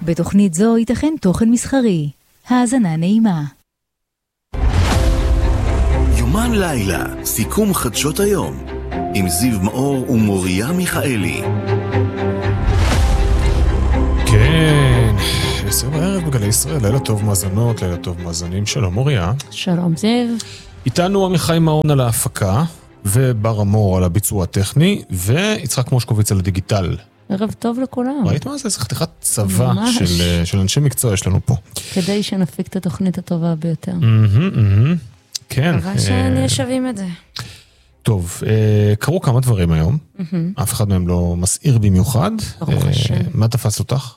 בתוכנית זו ייתכן תוכן מסחרי. האזנה נעימה. יומן לילה, סיכום חדשות היום, עם זיו מאור ומוריה מיכאלי. כן, 10 בערב בגלי ישראל, לילה טוב מאזנות, לילה טוב מאזנים. שלום מוריה. שלום זיו. איתנו עמיחי מעון על ההפקה, ובר אמור על הביצוע הטכני, ויצחק מושקוביץ על הדיגיטל. ערב טוב לכולם. ראית מה זה? זה חתיכת צבא של אנשי מקצוע יש לנו פה. כדי שנפיק את התוכנית הטובה ביותר. כן. אבל שאני שווים את זה. טוב, קראו כמה דברים היום. אף אחד מהם לא מסעיר במיוחד. ברוך השם. מה תפס אותך?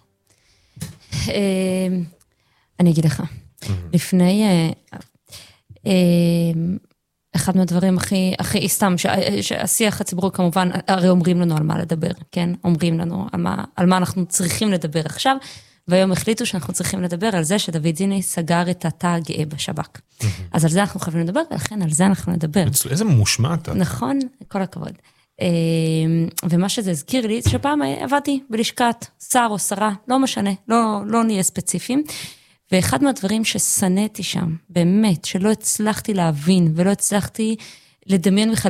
אני אגיד לך. לפני... אחד מהדברים הכי סתם, שהשיח הציבורי כמובן, הרי אומרים לנו על מה לדבר, כן? אומרים לנו על מה אנחנו צריכים לדבר עכשיו, והיום החליטו שאנחנו צריכים לדבר על זה שדוד זיני סגר את התא הגאה בשב"כ. אז על זה אנחנו חייבים לדבר, ולכן על זה אנחנו נדבר. איזה ממושמע אתה. נכון, כל הכבוד. ומה שזה הזכיר לי, שפעם עבדתי בלשכת שר או שרה, לא משנה, לא נהיה ספציפיים, ואחד מהדברים ששנאתי שם, באמת, שלא הצלחתי להבין, ולא הצלחתי לדמיין בכלל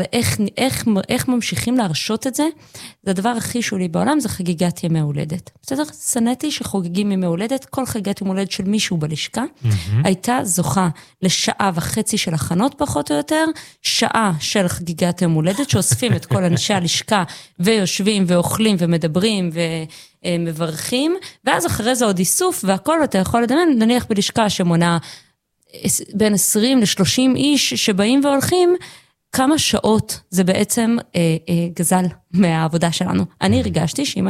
איך ממשיכים להרשות את זה, זה הדבר הכי שולי בעולם, זה חגיגת ימי הולדת. בסדר? שנאתי שחוגגים ימי הולדת, כל חגיגת ימי הולדת של מישהו בלשכה, הייתה זוכה לשעה וחצי של הכנות פחות או יותר, שעה של חגיגת ימי הולדת, שאוספים את כל אנשי הלשכה, ויושבים ואוכלים ומדברים ומברכים, ואז אחרי זה עוד איסוף, והכל אתה יכול לדמיין, נניח בלשכה שמונה בין 20 ל-30 איש שבאים והולכים, כמה שעות זה בעצם גזל מהעבודה שלנו. אני הרגשתי שאם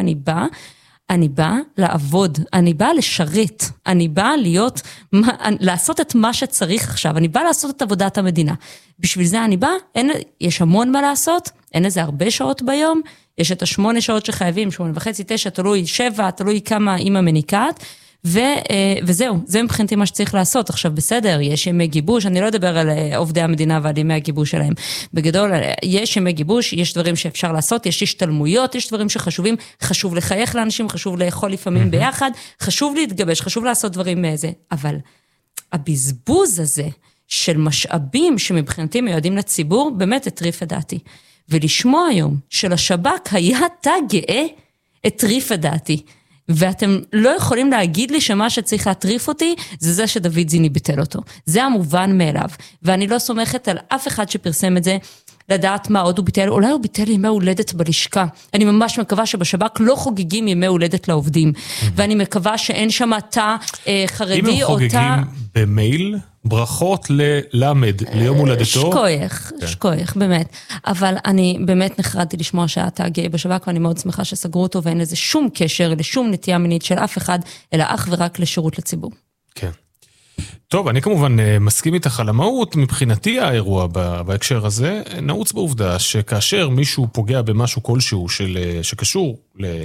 אני באה לעבוד, אני באה לשרת, אני באה לעשות את מה שצריך עכשיו, אני באה לעשות את עבודת המדינה. בשביל זה אני באה, יש המון מה לעשות, אין איזה הרבה שעות ביום, יש את 8 שעות שחייבים, 8.5, 9, תלוי 7, תלוי כמה אימא מניקת, וזהו, זה מבחינתי מה שצריך לעשות. עכשיו בסדר, יש ימי גיבוש, אני לא אדבר על עובדי המדינה ועל ימי הגיבוש שלהם. בגדול, יש ימי גיבוש, יש דברים שאפשר לעשות, יש השתלמויות, יש דברים שחשובים, חשוב לחייך לאנשים, חשוב לאכול לפעמים ביחד, חשוב להתגבש, חשוב לעשות דברים מאיזה. אבל הבזבוז הזה של משאבים שמבחינתי מיועדים לציבור, באמת הטריף את דעתי. ולשמוע היום שלשב"כ היה תא גאה, הטריף את דעתי. ואתם לא יכולים להגיד לי שמה שצריך להטריף אותי, זה שדוד זיני ביטל אותו. זה המובן מאליו. ואני לא סומכת על אף אחד שפרסם את זה, לדעת מה עוד הוא ביטל. אולי הוא ביטל ימי הולדת בלשכה. אני ממש מקווה שבשב"כ לא חוגגים ימי הולדת לעובדים. ואני מקווה שאין שם תא חרדי או תא... אם הם חוגגים במייל... ברכות ללמד, ליום הולדתו. שכוח, באמת. אבל אני באמת נחרדתי לשמוע שאתה גאה בשב"כ, ואני מאוד שמחה שסגרו אותו, ואין לזה שום קשר, לשום נטייה מינית של אף אחד, אלא אך ורק לשירות לציבור. כן. טוב, אני כמובן מסכים איתך על המהות, מבחינתי האירוע בהקשר הזה, נעוץ בעובדה שכאשר מישהו פוגע במשהו כלשהו שקשור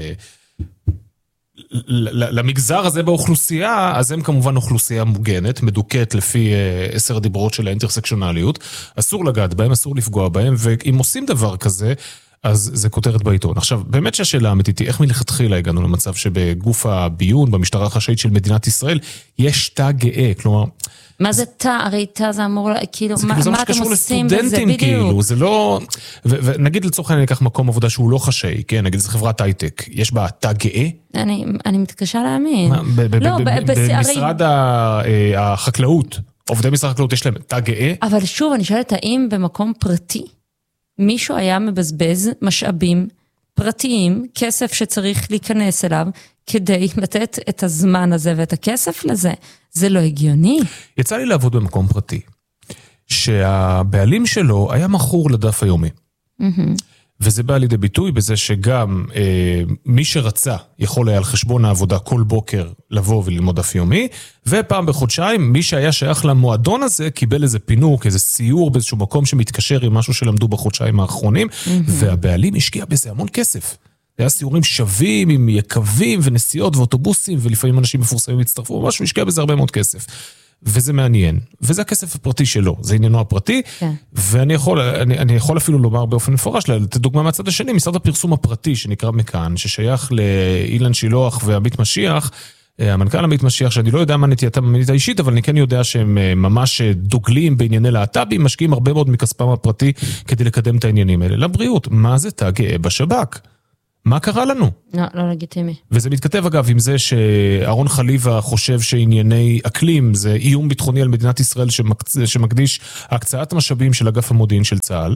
למגזר הזה באוכלוסייה, אז הם כמובן אוכלוסייה מוגנת, מדוקת לפי 10 הדיברות של האינטרסקשונליות, אסור לגעת בהם, אסור לפגוע בהם, ואם עושים דבר כזה, אז זה כותרת בעיתון. עכשיו, באמת שהשאלה האמיתית היא, איך מלכתחילה הגענו למצב שבגוף הביון, במשטרה החשאית של מדינת ישראל, יש תא גאה, כלומר... מה זה תא? הרי תא זה אמור, כאילו, מה אתם עושים בזה בדיוק? זה לא... ונגיד לצורך אני אקח מקום עבודה שהוא לא חשאי, כן? נגיד זה חברת הייטק, יש בה תא גאה? אני מתקשה להאמין. במשרד החקלאות, עובדי משרד החקלאות יש להם תא גאה? אבל שוב, אני שואלת, האם במקום פרטי, מישהו היה מבזבז משאבים פרטיים, כסף שצריך להיכנס אליו, כדי לתת את הזמן הזה ואת הכסף לזה. זה לא הגיוני. יצא לי לעבוד במקום פרטי, שהבעלים שלו היה מכור לדף היומי. וזה בא לידי ביטוי בזה שגם מי שרצה יכול היה על חשבון העבודה כל בוקר לבוא וללמוד דף יומי, ופעם בחודשיים מי שהיה שייך למועדון הזה קיבל איזה פינוק, איזה סיור באיזשהו מקום שמתקשר עם משהו שלמדו בחודשיים האחרונים, והבעלים השקיע בזה המון כסף. זה היה סיורים שווים עם יקבים ונסיעות ואוטובוסים, ולפעמים אנשים מפורסמים הצטרפו, משהו השקיע בזה הרבה מאוד כסף. וזה מעניין, וזה הכסף הפרטי שלו, זה עניינו הפרטי, ואני יכול אפילו לומר באופן מפורש, לתת דוגמה מהצד השני, משרד הפרסום הפרטי שנקרא מכאן, ששייך לאילן שילוח ועמית משיח, המנכ"ל עמית משיח, שאני לא יודע מה נטייתם המינית האישית, אבל אני כן יודע שהם ממש דוגלים בענייני להט"בים, משקיעים הרבה מאוד מכספם הפרטי כדי לקדם את העניינים האלה. לבריאות, מה זה תא גאה בשב"כ? מה קרה לנו? לא לגיטימי. וזה מתכתב אגב עם זה שאהרון חליבה חושב שענייני אקלים זה איום ביטחוני על מדינת ישראל שמקדיש הקצאת משאבים של אגף המודיעין של צה"ל,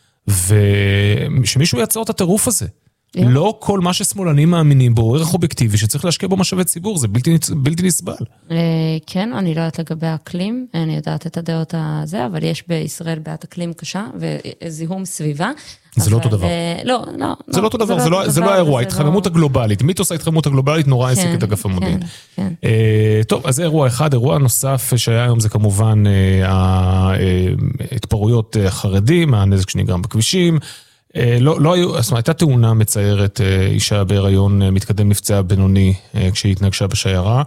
ושמישהו יעצור את הטירוף הזה. לא כל מה ששמאלנים מאמינים בו, ערך אובייקטיבי שצריך להשקיע בו משאבי ציבור, זה בלתי נסבל. כן, אני לא יודעת לגבי האקלים, אני יודעת את הדעות הזה, אבל יש בישראל בעיית אקלים קשה, וזיהום סביבה. זה לא אותו דבר. לא. זה לא אותו דבר, זה לא האירוע, ההתחממות הגלובלית. מיתוס ההתחממות הגלובלית נורא העסיק את אגף המודיעין. טוב, אז זה אירוע אחד, אירוע נוסף שהיה היום זה כמובן ההתפרעויות החרדים, הנזק שנגרם בכבישים, לא היו, זאת אומרת, הייתה תאונה מצערת, אישה בהיריון מתקדם נפצעה בינוני כשהיא התנגשה בשיירה.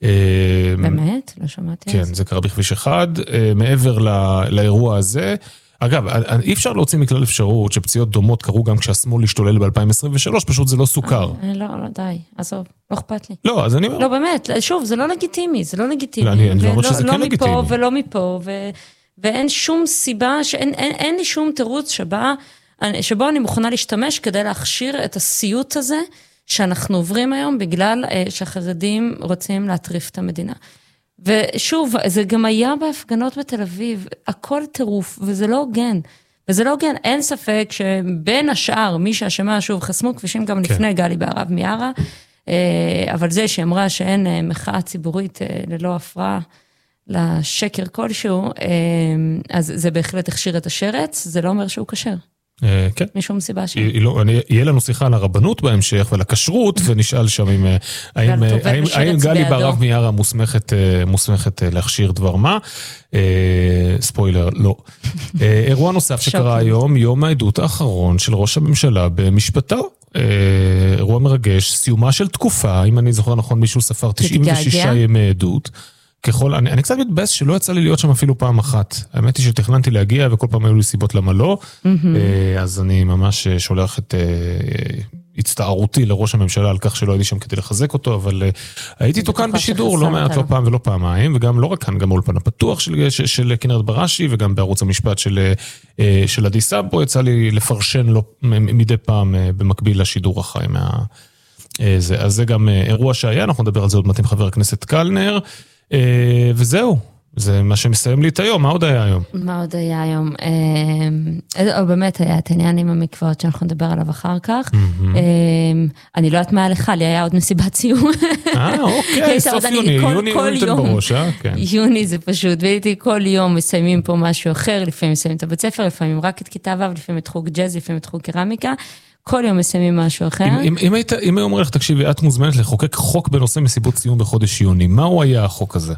באמת? לא שמעתי. כן, זה קרה בכביש אחד. מעבר לאירוע הזה, אגב, אי אפשר להוציא מכלל אפשרות שפציעות דומות קרו גם כשהשמאל השתולל ב-2023, פשוט זה לא סוכר. לא, די, עזוב, לא אכפת לי. לא, אז אני אומר... לא, באמת, שוב, זה לא לגיטימי, זה לא לגיטימי. אני אומר שזה כן לגיטימי. לא מפה ולא מפה, ואין שום סיבה, אין לי שום תירוץ שבו אני מוכנה להשתמש כדי להכשיר את הסיוט הזה שאנחנו עוברים היום בגלל שהחרדים רוצים להטריף את המדינה. ושוב, זה גם היה בהפגנות בתל אביב, הכל טירוף, וזה לא הוגן. וזה לא הוגן, אין ספק שבין השאר, מי שהשמה שוב חסמו כבישים גם לפני גלי בערב מיארה, אבל זה שאמרה שאין מחאה ציבורית ללא הפרעה לשקר כלשהו, אז זה בהחלט הכשיר את השרץ, זה לא אומר שהוא קשר. כן. משום סיבה שם. יהיה לנו שיחה על הרבנות בהמשך ועל הכשרות, ונשאל שם האם גלי בערב מיארה מוסמכת להכשיר דבר מה. ספוילר, לא. אירוע נוסף שקרה היום, יום העדות האחרון של ראש הממשלה במשפטו. אירוע מרגש, סיומה של תקופה, אם אני זוכר נכון, מישהו ספר 96 ימי עדות. אני קצת מתבאס שלא יצא לי להיות שם אפילו פעם אחת. האמת היא שתכננתי להגיע וכל פעם היו לי סיבות למה לא. אז אני ממש שולח את הצטערותי לראש הממשלה על כך שלא הייתי שם כדי לחזק אותו, אבל הייתי תוקן בשידור לא מעט, לא פעם ולא פעמיים, וגם לא רק כאן, גם באולפן הפתוח של כנרת בראשי, וגם בערוץ המשפט של עדי סבו, יצא לי לפרשן לו מדי פעם במקביל לשידור החי אז זה גם אירוע שהיה, אנחנו נדבר על זה עוד מעט עם חבר הכנסת קלנר, וזהו, זה מה שמסיים לי את היום. מה עוד היה היום? מה עוד היה היום? באמת היה את העניין עם המקוואות שאנחנו נדבר עליו אחר כך. אני לא יודעת מה לך, לי היה עוד מסיבת סיום. אוקיי, סוף יוני, יוני נותן בראש, כן. יוני זה פשוט, והייתי כל יום מסיימים פה משהו אחר, לפעמים מסיימים את הבית ספר, לפעמים רק את כיתה ו', לפעמים את חוג ג'אז, לפעמים את חוג קרמיקה. כל יום מסיימים משהו אחר. אם היו אומר לך, תקשיבי, את מוזמנת לחוקק חוק בנושא מסיבות סיום בחודש יוני, מהו היה החוק הזה?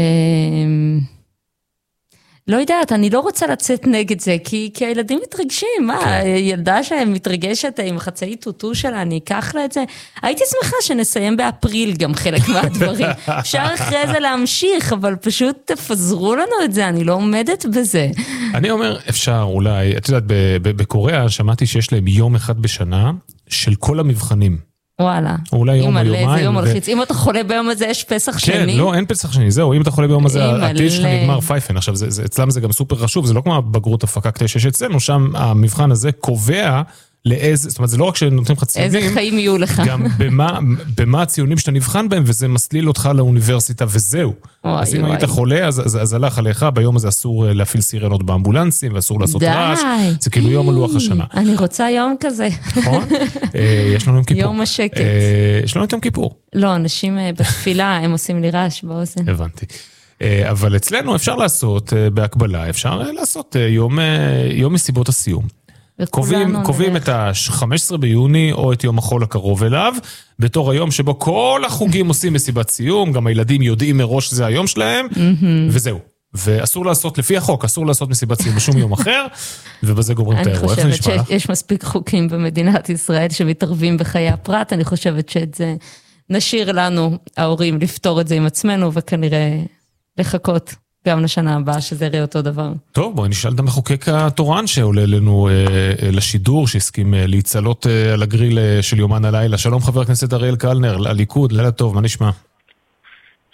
לא יודעת, אני לא רוצה לצאת נגד זה, כי הילדים מתרגשים, מה, ילדה שמתרגשת עם חצאי טוטו שלה, אני אקח לה את זה. הייתי שמחה שנסיים באפריל גם חלק מהדברים. אפשר אחרי זה להמשיך, אבל פשוט תפזרו לנו את זה, אני לא עומדת בזה. אני אומר, אפשר אולי, את יודעת, בקוריאה שמעתי שיש להם יום אחד בשנה של כל המבחנים. וואלה. אולי יום או יומיים. זה יום מלחיץ. אם אתה חולה ביום הזה, יש פסח שני. כן, לא, אין פסח שני, זהו. אם אתה חולה ביום הזה, הטיל שלך נגמר פייפן. עכשיו, אצלם זה גם סופר חשוב, זה לא כמו בגרות הפקה כדי שיש אצלנו, שם המבחן הזה קובע לאיזה, זאת אומרת, זה לא רק שנותנים לך ציונים, איזה חיים יהיו לך. גם במה הציונים שאתה נבחן בהם, וזה מסליל אותך לאוניברסיטה, וזהו. אז אם היית חולה, אז הלך עליך, ביום הזה אסור להפעיל סירנות באמבולנסים, ואסור לעשות רעש, זה כאילו יום על לוח השנה. אני רוצה יום כזה. נכון? יש לנו יום כיפור. יום השקט. יש לנו יום כיפור. לא, אנשים בתפילה, הם עושים לי רעש באוזן. הבנתי. אבל אצלנו אפשר לעשות, בהקבלה, אפשר לעשות יום מסיבות הסיום. קובעים את ה-15 ביוני או את יום החול הקרוב אליו, בתור היום שבו כל החוגים עושים מסיבת סיום, גם הילדים יודעים מראש שזה היום שלהם, וזהו. ואסור לעשות, לפי החוק, אסור לעשות מסיבת סיום בשום יום אחר, ובזה גומרים את האירוע. אני חושבת שיש מספיק חוקים במדינת ישראל שמתערבים בחיי הפרט, אני חושבת שאת זה נשאיר לנו, ההורים, לפתור את זה עם עצמנו, וכנראה לחכות. גם לשנה הבאה שזה יראה אותו דבר. טוב, בואי נשאל את המחוקק התורן שעולה לנו לשידור, שהסכים להצלות על הגריל של יומן הלילה. שלום חבר הכנסת אריאל קלנר, הליכוד, לילה טוב, מה נשמע?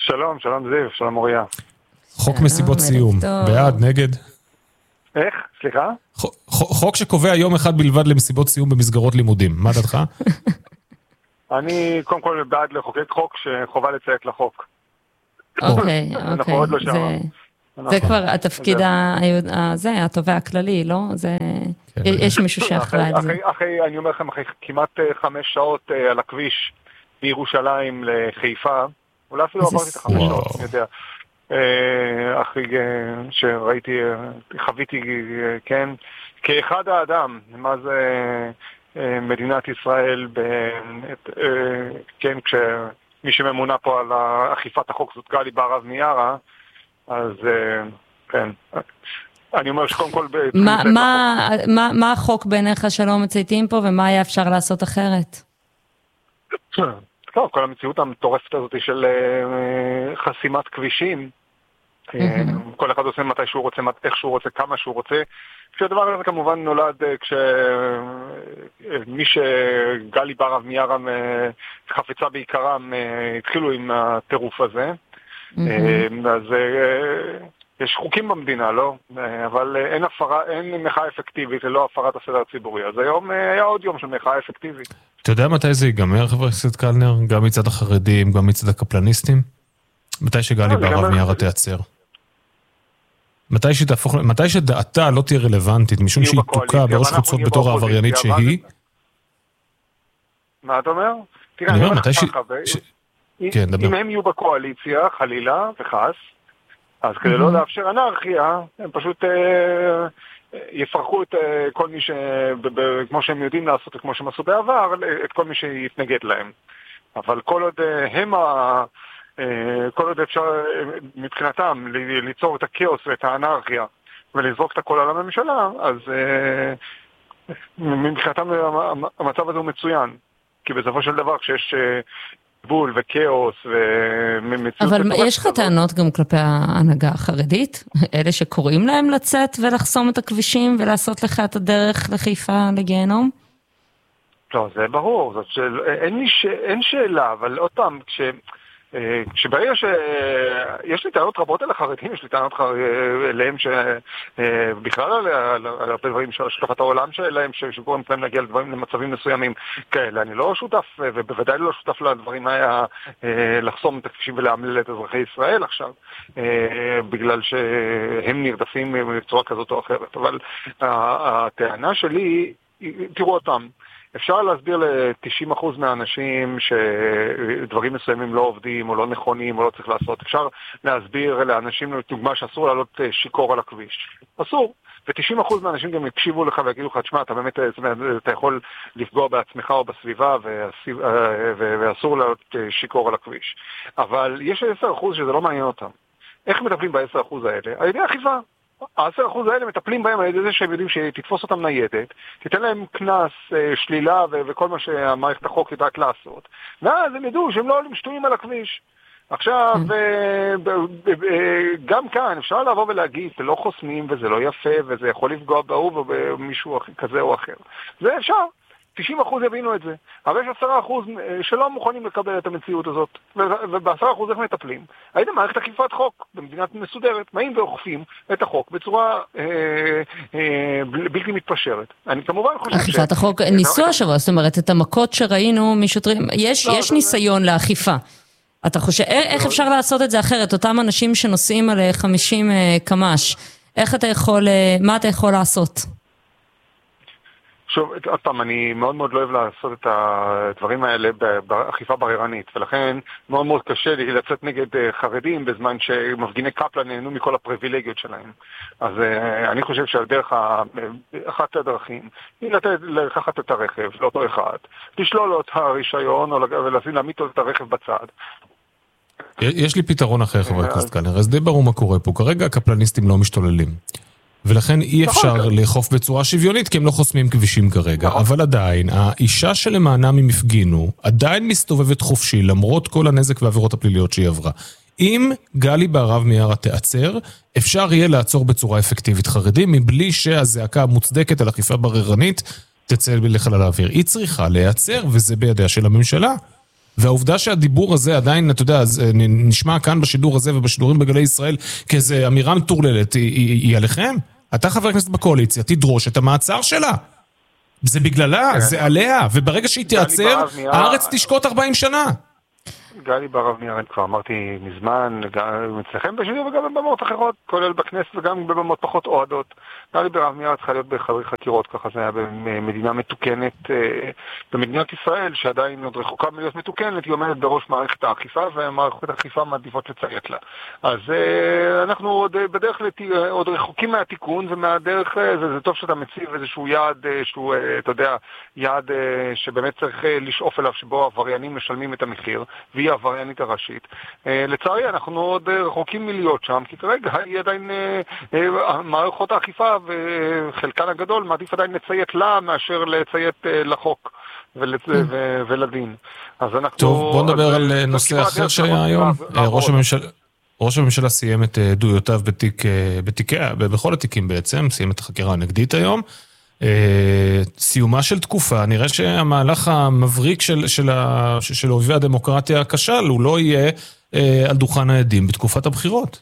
שלום, שלום זיו, שלום מוריה. חוק מסיבות סיום, בעד, נגד? איך? סליחה? חוק שקובע יום אחד בלבד למסיבות סיום במסגרות לימודים, מה דעתך? אני קודם כל בעד לחוקק חוק שחובה לציית לחוק. אוקיי, אנחנו עוד לא שם. זה כבר התפקיד הזה, התובע הכללי, לא? יש מישהו שאחראי על זה. אני אומר לכם, אחרי כמעט 5 שעות על הכביש מירושלים לחיפה, אולי אפילו עברתי את 5 שעות, אני יודע. אחרי שראיתי, חוויתי, כן, כאחד האדם, מה זה מדינת ישראל, כן, כשמי שממונה פה על אכיפת החוק זאת גלי בהרב מיארה, אז כן, אני אומר שקודם כל... מה החוק בעיניך שלא מצייתים פה, ומה היה אפשר לעשות אחרת? כל המציאות המטורפת הזאת של חסימת כבישים, כל אחד עושה מתי שהוא רוצה, איך שהוא רוצה, כמה שהוא רוצה. כשהדבר הזה כמובן נולד כשמי שגלי בהרב מיארה חפצה בעיקרם התחילו עם הטירוף הזה. אז יש חוקים במדינה, לא? אבל אין מחאה אפקטיבית, זה לא הפרת הסדר הציבורי. אז היום היה עוד יום של מחאה אפקטיבית. אתה יודע מתי זה ייגמר, חבר הכנסת קלנר? גם מצד החרדים, גם מצד הקפלניסטים? מתי שגלי בהרב מיארה תיעצר? מתי שדעתה לא תהיה רלוונטית, משום שהיא תוקע בראש חוצות בתור העבריינית שהיא? מה אתה אומר? תראה, אני אומר מתי אם הם יהיו בקואליציה, חלילה וחס, אז כדי לא לאפשר אנרכיה, הם פשוט יפרחו את כל מי כמו שהם יודעים לעשות, כמו שהם עשו בעבר, את כל מי שיתנגד להם. אבל כל עוד אפשר מבחינתם ליצור את הכאוס ואת האנרכיה ולזרוק את הכל על הממשלה, אז מבחינתם המצב הזה הוא מצוין. כי בסופו של דבר כשיש בול וכאוס ומציאות... אבל יש לך טענות גם כלפי ההנהגה החרדית? אלה שקוראים להם לצאת ולחסום את הכבישים ולעשות לך את הדרך לחיפה לגיהנום? לא, זה ברור. אין שאלה, אבל עוד פעם, כשברגע שיש לי טענות רבות על החרדים, יש לי טענות אליהם שבכלל על הרבה דברים של השקפת העולם שלהם, שגורם להם להגיע למצבים מסוימים כאלה. אני לא שותף, ובוודאי לא שותף לדברים היה לחסום את הכבישים ולהמליל את אזרחי ישראל עכשיו, בגלל שהם נרדפים בצורה כזאת או אחרת. אבל הטענה שלי, תראו אותם, אפשר להסביר ל-90% מהאנשים שדברים מסוימים לא עובדים או לא נכונים או לא צריך לעשות. אפשר להסביר לאנשים, לדוגמה, שאסור לעלות שיקור על הכביש. אסור. ו-90% מהאנשים גם יקשיבו לך ויגידו לך, תשמע, אתה באמת, אתה יכול לפגוע בעצמך או בסביבה ואסור לעלות שיקור על הכביש. אבל יש 10% שזה לא מעניין אותם. איך מטפלים ב-10% האלה? על ידי אכיפה. ה-10% האלה מטפלים בהם על ידי זה שהם יודעים שתתפוס אותם ניידת, תיתן להם כנס, שלילה וכל מה שהמערכת החוק יודעת לעשות, ואז הם ידעו שהם לא עולים שטויים על הכביש. עכשיו, גם כאן אפשר לבוא ולהגיד, זה לא חוסמים וזה לא יפה וזה יכול לפגוע באהוב או במישהו כזה או אחר. זה אפשר. 90% יבינו את זה. אבל יש 10% שלא מוכנים לקבל את המציאות הזאת. וב-10% איך מטפלים? הייתם מערכת אכיפת חוק במדינת מסודרת, באים ואוכפים את החוק בצורה בלתי מתפשרת. אני כמובן חושב אכיפת החוק ניסו השבוע, זאת אומרת, את המכות שראינו משוטרים, יש ניסיון לאכיפה. אתה חושב, איך אפשר לעשות את זה אחרת? אותם אנשים שנוסעים על 50 קמ"ש, איך אתה יכול, מה אתה יכול לעשות? שוב, עוד פעם, אני מאוד מאוד לא אוהב לעשות את הדברים האלה באכיפה בררנית, ולכן מאוד מאוד קשה לי לצאת נגד חרדים בזמן שמפגיני קפלן נהנו מכל הפריבילגיות שלהם. אז אני חושב שהדרך, אחת הדרכים, היא לקחת את הרכב, לאותו אחד, לשלול לו את הרישיון ולהעמיד את הרכב בצד. יש לי פתרון אחר, חבר הכנסת קלנר, אז די ברור מה קורה פה. כרגע הקפלניסטים לא משתוללים. ולכן אי אפשר לאכוף בצורה שוויונית, כי הם לא חוסמים כבישים כרגע. אבל עדיין, האישה שלמענם הם הפגינו, עדיין מסתובבת חופשי, למרות כל הנזק והעבירות הפליליות שהיא עברה. אם גלי בהרב מיארה תיעצר, אפשר יהיה לעצור בצורה אפקטיבית חרדים, מבלי שהזעקה המוצדקת על אכיפה בררנית תצא לחלל האוויר. היא צריכה להיעצר, וזה בידיה של הממשלה. והעובדה שהדיבור הזה עדיין, אתה יודע, נשמע כאן בשידור הזה ובשידורים בגלי ישראל, כאיזו אמירה מטורללת, היא עליכם? אתה חבר כנסת בקואליציה, תדרוש את המעצר שלה. זה בגללה, זה עליה, וברגע שהיא תיעצר, הארץ תשקוט 40 שנה. גלי בהרב מיארה, כבר אמרתי מזמן, גם אצלכם בשידור וגם בבמות אחרות, כולל בכנסת וגם בבמות פחות אוהדות. גלי בהרב מיארה צריכה להיות בחדרי חקירות, ככה זה היה במדינה מתוקנת, במדינת ישראל, שעדיין עוד רחוקה מלהיות מתוקנת, היא עומדת בראש מערכת האכיפה, ומערכת האכיפה מעדיפות לציית לה. אז אנחנו עוד בדרך עוד רחוקים מהתיקון, ומהדרך, זה טוב שאתה מציב איזשהו יעד, שהוא, אתה יודע, יעד שבאמת צריך לשאוף אליו, שבו העבריינים משלמים את המחיר, והיא העבריינית הראשית. לצערי, אנחנו עוד רחוקים מלהיות שם, כי כרגע היא עדיין מערכות האכיפה, וחלקן הגדול מעדיף עדיין לציית לה, מאשר לציית לחוק ולדין. אז אנחנו... טוב, בוא נדבר על נושא אחר שהיה היום. ראש הממשלה סיים את עדויותיו בכל התיקים בעצם, סיים את החקירה הנגדית היום. סיומה של תקופה, נראה שהמהלך המבריק של אויבי הדמוקרטיה כשל, הוא לא יהיה על דוכן העדים בתקופת הבחירות.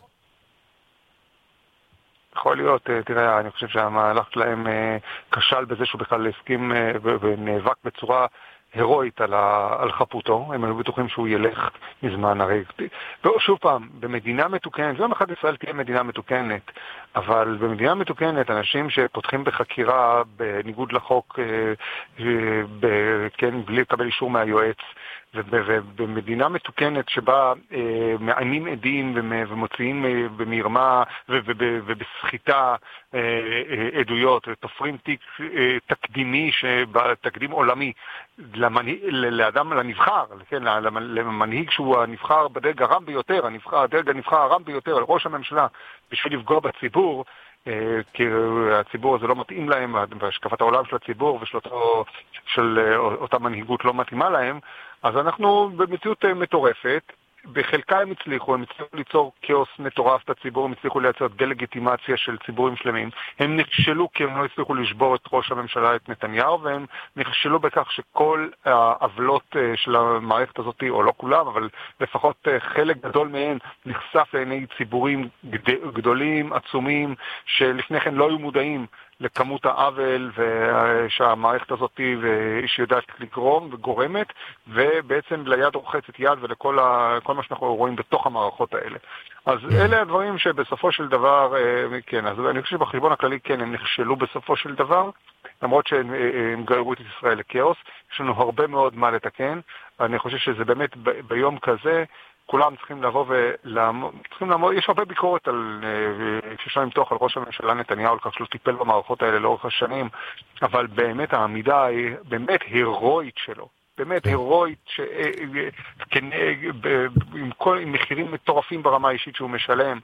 יכול להיות, תראה, אני חושב שהמהלך שלהם כשל בזה שהוא בכלל הסכים ונאבק בצורה הרואית על חפותו, הם היו בטוחים שהוא ילך מזמן הרי. שוב פעם, במדינה מתוקנת, יום אחד ישראל תהיה מדינה מתוקנת, אבל במדינה מתוקנת, אנשים שפותחים בחקירה בניגוד לחוק, כן, בלי לקבל אישור מהיועץ, ובמדינה מתוקנת שבה מעיינים עדים ומוציאים במרמה ובסחיטה עדויות, ותופרים תיק תקדימי, תקדים עולמי לאדם, לנבחר, כן, למנהיג שהוא הנבחר בדרג הרם ביותר, הדרג הנבחר הרם ביותר, לראש הממשלה, בשביל לפגוע בציבור, כי הציבור הזה לא מתאים להם, והשקפת העולם של הציבור ושל אותה מנהיגות לא מתאימה להם, אז אנחנו במציאות מטורפת. בחלקה הם הצליחו ליצור כאוס מטורף את הציבור, הם הצליחו לייצר דלגיטימציה של ציבורים שלמים. הם נכשלו כי הם לא הצליחו לשבור את ראש הממשלה, את נתניהו, והם נכשלו בכך שכל העוולות של המערכת הזאת, או לא כולם, אבל לפחות חלק גדול מהם נחשף לעיני ציבורים גדולים, עצומים, שלפני כן לא היו מודעים לכמות העוול שהמערכת הזאת שיודעת לגרום וגורמת, ובעצם ליד רוחצת יד ולכל מה שאנחנו רואים בתוך המערכות האלה. אז אלה הדברים שבסופו של דבר, כן, אז אני חושב שבחשבון הכללי, כן, הם נכשלו בסופו של דבר, למרות שהם גררו את ישראל לכאוס. יש לנו הרבה מאוד מה לתקן, אני חושב שזה באמת ביום כזה, כולם צריכים לבוא ולעמוד, יש הרבה ביקורת שאפשר למתוח על ראש הממשלה נתניהו, על כך שלא טיפל במערכות האלה לאורך השנים, אבל באמת העמידה היא באמת הירואית שלו, באמת הירואית, עם מחירים מטורפים ברמה האישית שהוא משלם,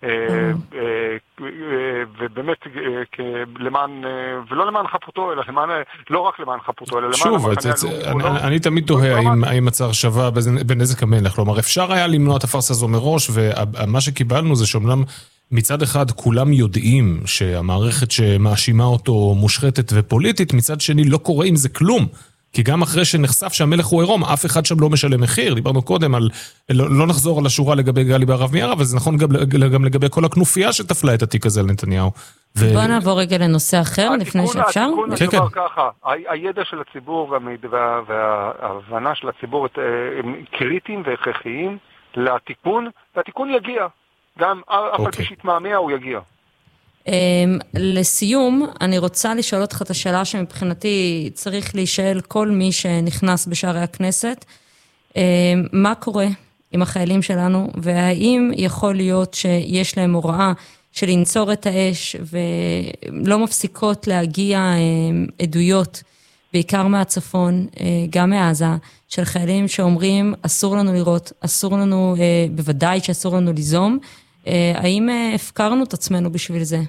ובאמת למען, ולא למען חפותו, אלא לא רק למען חפותו, אלא למען... שוב, אני תמיד תוהה האם הצער שווה בנזק המלך, כלומר אפשר היה למנוע את הפרסה הזו מראש, ומה שקיבלנו זה שאומנם מצד אחד כולם יודעים שהמערכת שמאשימה אותו מושחתת ופוליטית, מצד שני לא קורה עם זה כלום, כי גם אחרי שנחשף שהמלך הוא עירום, אף אחד שם לא משלם מחיר. דיברנו קודם על, לא נחזור על השורה לגבי גלי בהרב מיארה, אבל זה נכון גם לגבי כל הכנופיה שתפלה את התיק הזה לנתניהו. בוא נעבור רגע לנושא אחר, לפני שאפשר. התיקון מדובר ככה, הידע של הציבור וההבנה של הציבור הם קריטיים והכרחיים לתיקון, והתיקון יגיע. גם אף על פי שיתמהמה הוא יגיע. לסיום, אני רוצה לשאול אותך את השאלה שמבחינתי צריך להישאל כל מי שנכנס בשערי הכנסת. מה קורה עם החיילים שלנו, והאם יכול להיות שיש להם הוראה של לנצור את האש, ולא מפסיקות להגיע עדויות, בעיקר מהצפון, גם מעזה, של חיילים שאומרים אסור לנו לראות, אסור לנו, בוודאי שאסור לנו ליזום, האם הפקרנו את עצמנו בשביל זה?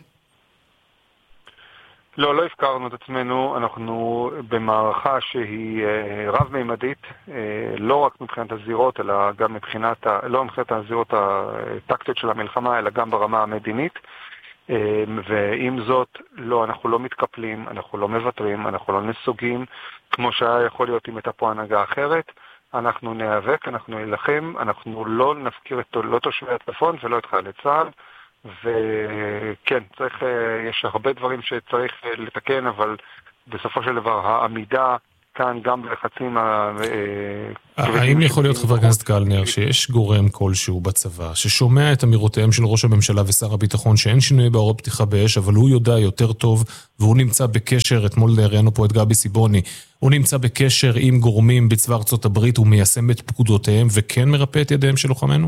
לא הפקרנו את עצמנו, אנחנו במערכה שהיא רב-מימדית, לא רק מבחינת הזירות, אלא גם לא מבחינת הזירות הטקטיות של המלחמה, אלא גם ברמה המדינית, ועם זאת, לא, אנחנו לא מתקפלים, אנחנו לא מוותרים, אנחנו לא נסוגים, כמו שהיה יכול להיות אם הייתה פה הנהגה אחרת, אנחנו ניאבק, אנחנו נלחם, אנחנו לא נפקיר לא תושבי הצפון ולא את חיילי צה"ל, וכן, יש הרבה דברים שצריך לתקן, אבל בסופו של דבר העמידה כאן גם בלחצים האם יכול להיות, חבר הכנסת קלנר, שיש גורם כלשהו בצבא ששומע את אמירותיהם של ראש הממשלה ושר הביטחון שאין שינוי בהוראות פתיחה באש, אבל הוא יודע יותר טוב והוא נמצא בקשר, אתמול ראינו פה את גבי סיבוני, הוא נמצא בקשר עם גורמים בצבא ארצות הברית, הוא מיישם את פקודותיהם וכן מרפא את ידיהם של לוחמינו?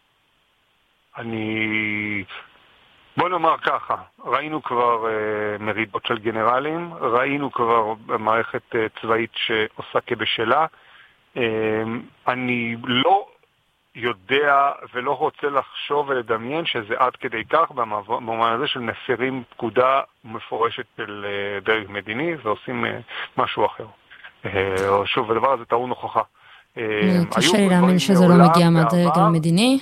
בוא נאמר ככה, ראינו כבר מריבות של גנרלים, ראינו כבר מערכת צבאית שעושה כבשלה. אני לא יודע ולא רוצה לחשוב ולדמיין שזה עד כדי כך במובן הזה של מפרים פקודה מפורשת של דרג מדיני ועושים משהו אחר. שוב, הדבר הזה טעון הוכחה. קשה לי להאמין שזה לא מגיע מהדרג המדיני.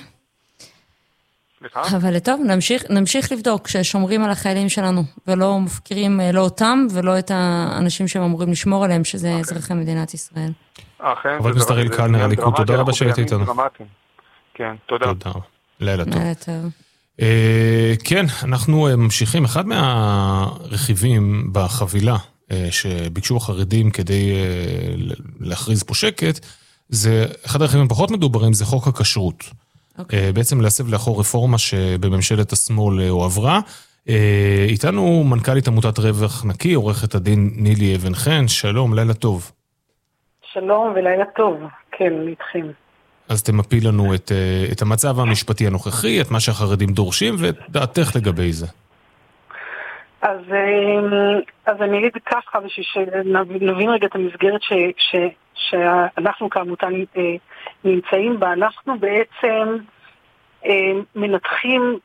אבל טוב, נמשיך לבדוק ששומרים על החיילים שלנו, ולא מפקירים לא אותם, ולא את האנשים שהם אמורים לשמור עליהם, שזה אזרחי מדינת ישראל. חבר הכנסת אריאל קלנר, הליכוד, תודה רבה שהיית איתנו. כן, תודה. לילה טוב. כן, אנחנו ממשיכים. אחד מהרכיבים בחבילה שביקשו החרדים כדי להכריז פה שקט, זה אחד הרכיבים פחות מדוברים, זה חוק הכשרות. בעצם להסב לאחור רפורמה שבממשלת השמאל הועברה. איתנו מנכ"לית עמותת רווח נקי, עורכת הדין נילי אבן חן. שלום, לילה טוב. שלום ולילה טוב, כן, איתכם. אז תמפי לנו את המצב המשפטי הנוכחי, את מה שהחרדים דורשים ואת דעתך לגבי זה. אז אני אגיד ככה, בשביל שנבין רגע את המסגרת שאנחנו כעמותה נמצאים בה. אנחנו בעצם מנתחים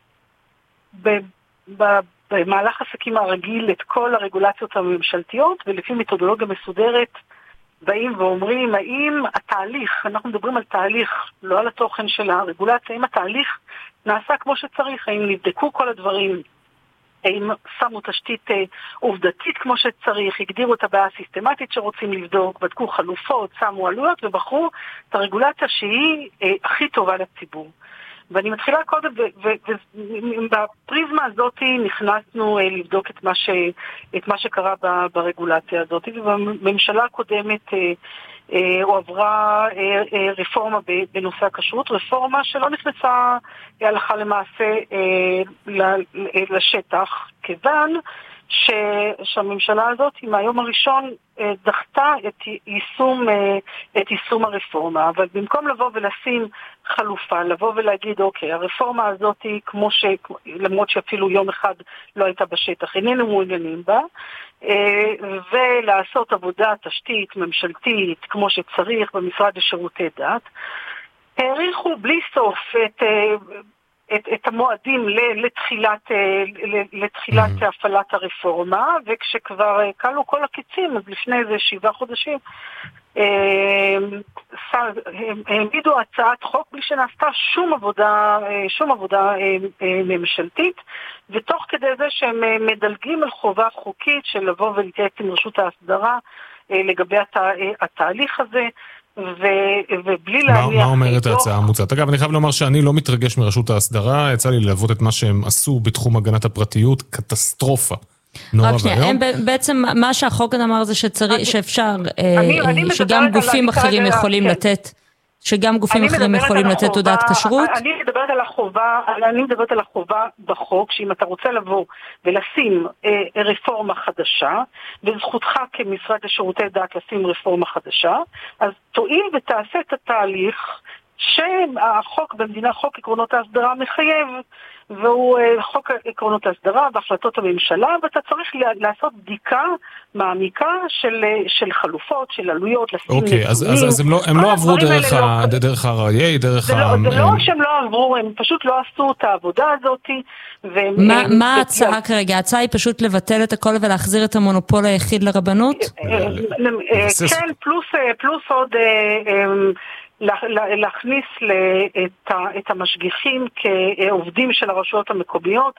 במהלך עסקים הרגיל את כל הרגולציות הממשלתיות, ולפי מתודולוגיה מסודרת באים ואומרים האם התהליך, אנחנו מדברים על תהליך, לא על התוכן של הרגולציה, האם התהליך נעשה כמו שצריך, האם נבדקו כל הדברים, האם שמו תשתית עובדתית כמו שצריך, הגדירו את הבעיה הסיסטמטית שרוצים לבדוק, בדקו חלופות, שמו עלויות ובחרו את הרגולציה שהיא הכי טובה לציבור. ואני מתחילה קודם, ובפריזמה הזאת נכנסנו לבדוק את מה שקרה ברגולציה הזאת, ובממשלה הקודמת הועברה רפורמה בנושא הכשרות, רפורמה שלא נכנסה הלכה למעשה לשטח, כיוון שהממשלה הזאת מהיום הראשון דחתה את יישום הרפורמה, אבל במקום לבוא ולשים חלופה, לבוא ולהגיד אוקיי, הרפורמה הזאת למרות שאפילו יום אחד לא הייתה בשטח, איננו מעוניינים בה, ולעשות עבודה תשתית ממשלתית כמו שצריך במשרד לשירותי דת, העריכו בלי סוף את המועדים לתחילת הפעלת הרפורמה, וכשכבר קלו כל הקיצים, אז לפני איזה 7 חודשים, העמידו הצעת חוק בלי שנעשתה שום עבודה ממשלתית, ותוך כדי זה שהם מדלגים על חובה חוקית של לבוא ולהתייעץ עם רשות ההסדרה לגבי התהליך הזה, ובלי להניח... מה אומרת ההצעה המוצעת? אגב, אני חייב לומר שאני לא מתרגש מרשות ההסדרה, יצא לי ללוות את מה שהם עשו בתחום הגנת הפרטיות, קטסטרופה. רק שנייה, בעצם מה שהחוק אמר זה שאפשר, שגם גופים אחרים יכולים לתת, תעודת כשרות. אני מדברת על החובה בחוק, שאם אתה רוצה לבוא ולשים רפורמה חדשה, וזכותך כמשרד לשירותי דת לשים רפורמה חדשה, אז תועיל ותעשה את התהליך שהחוק במדינה, חוק עקרונות ההסדרה מחייב, והוא חוק עקרונות ההסדרה והחלטות הממשלה, ואתה צריך לעשות בדיקה מעמיקה של חלופות, של עלויות, לשים נתונים. אוקיי, אז הם לא עברו דרך ה-RIA, דרך ה... זה לא שהם לא עברו, הם פשוט לא עשו את העבודה הזאת. מה ההצעה כרגע? ההצעה היא פשוט לבטל את הכל ולהחזיר את המונופול היחיד לרבנות? כן, פלוס עוד... להכניס את המשגיחים כעובדים של הרשויות המקומיות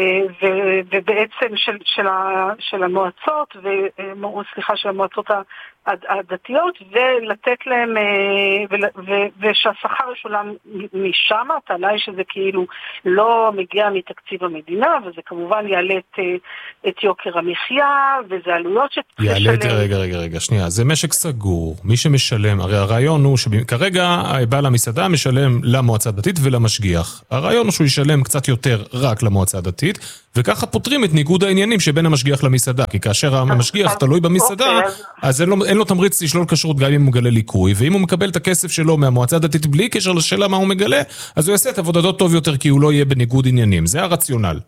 ובעצם של המועצות של המועצות הדתיות ולתת להם, ושהשכר ישולם משם, הטענה היא שזה כאילו לא מגיע מתקציב המדינה, וזה כמובן יעלה את יוקר המחיה, וזה עלויות שצריך לשלם. רגע, שנייה, זה משק סגור, מי שמשלם, הרי הרעיון הוא שכרגע בעל המסעדה משלם למועצה הדתית ולמשגיח. הרעיון הוא שהוא ישלם קצת יותר רק למועצה הדתית, וככה פותרים את ניגוד העניינים שבין המשגיח למסעדה, כי כאשר המשגיח תלוי במסעדה, אז אין לו תמריץ לשלול כשרות גם אם הוא מגלה ליקוי, ואם הוא מקבל את הכסף שלו מהמועצה הדתית בלי קשר לשאלה מה הוא מגלה, אז הוא יעשה את עבודתו טוב יותר, כי הוא לא יהיה בניגוד עניינים. זה הרציונל.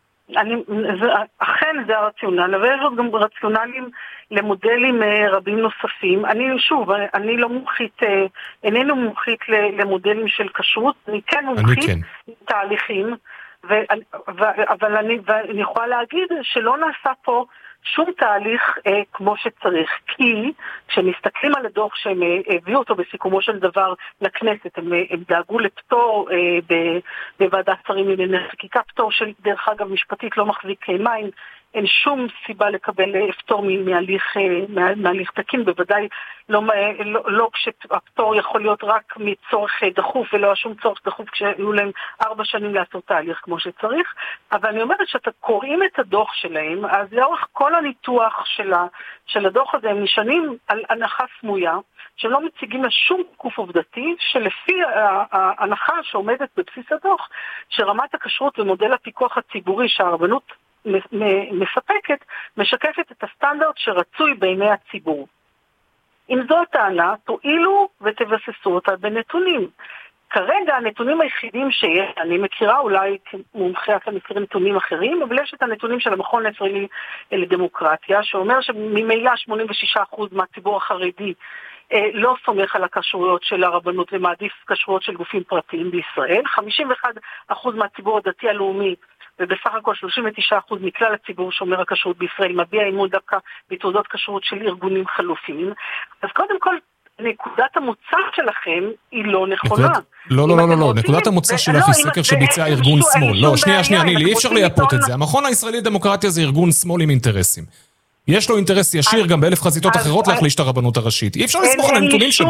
אכן זה הרציונל, אבל יש עוד גם רציונלים למודלים רבים נוספים. אני לא מומחית, איננו מומחית למודלים של כשרות, אני כן מומחית לתהליכים, אבל אני יכולה להגיד שלא נעשה פה שום תהליך כמו שצריך, כי כשמסתכלים על הדוח שהם הביאו אותו בסיכומו של דבר לכנסת, הם דאגו לפטור בוועדת שרים לענייני חקיקה, פטור של דרך אגב משפטית לא מחזיק מים, אין שום סיבה לקבל פטור מהליך תקין, בוודאי לא כשהפטור יכול להיות רק מצורך דחוף, ולא שום צורך דחוף כשהיו להם 4 שנים לעשות תהליך כמו שצריך. אבל אני אומרת שאתה קוראים את הדוח שלהם, אז לאורך כל הניתוח של הדוח הזה הם נשענים על הנחה סמויה, שהם לא מציגים לשום תיקוף עובדתי, שלפי ההנחה שעומדת בבסיס הדוח, שרמת הכשרות ומודל הפיקוח הציבורי שהרבנות מספקת, משקפת את הסטנדרט שרצוי בעיני הציבור. אם זו הטענה, תועילו ותבססו אותה בנתונים. כרגע הנתונים היחידים שיש, אני מכירה אולי מומחי מכירים נתונים אחרים, אבל יש את הנתונים של המכון הישראלי לדמוקרטיה, שאומר שממילא 86% מהציבור החרדי לא סומך על הכשרויות של הרבנות ומעדיף כשרויות של גופים פרטיים בישראל, 51% מהציבור הדתי הלאומי ובסך הכל 39% מכלל הציבור שומר הכשרות בישראל מביע אמון דווקא בתעודות כשרות של ארגונים חלופיים. אז קודם כל, נקודת המוצא שלכם היא לא נכונה. לא, נקודת המוצא שלך היא סקר שביצע ארגון שמאל. לא, שנייה, נילי, אי אפשר לייפות את זה. המכון הישראלי לדמוקרטיה זה ארגון שמאל עם אינטרסים. יש לו אינטרס ישיר גם באלף חזיתות אחרות להחליש את הרבנות הראשית. אי אפשר לסמוך על הנתונים שלו.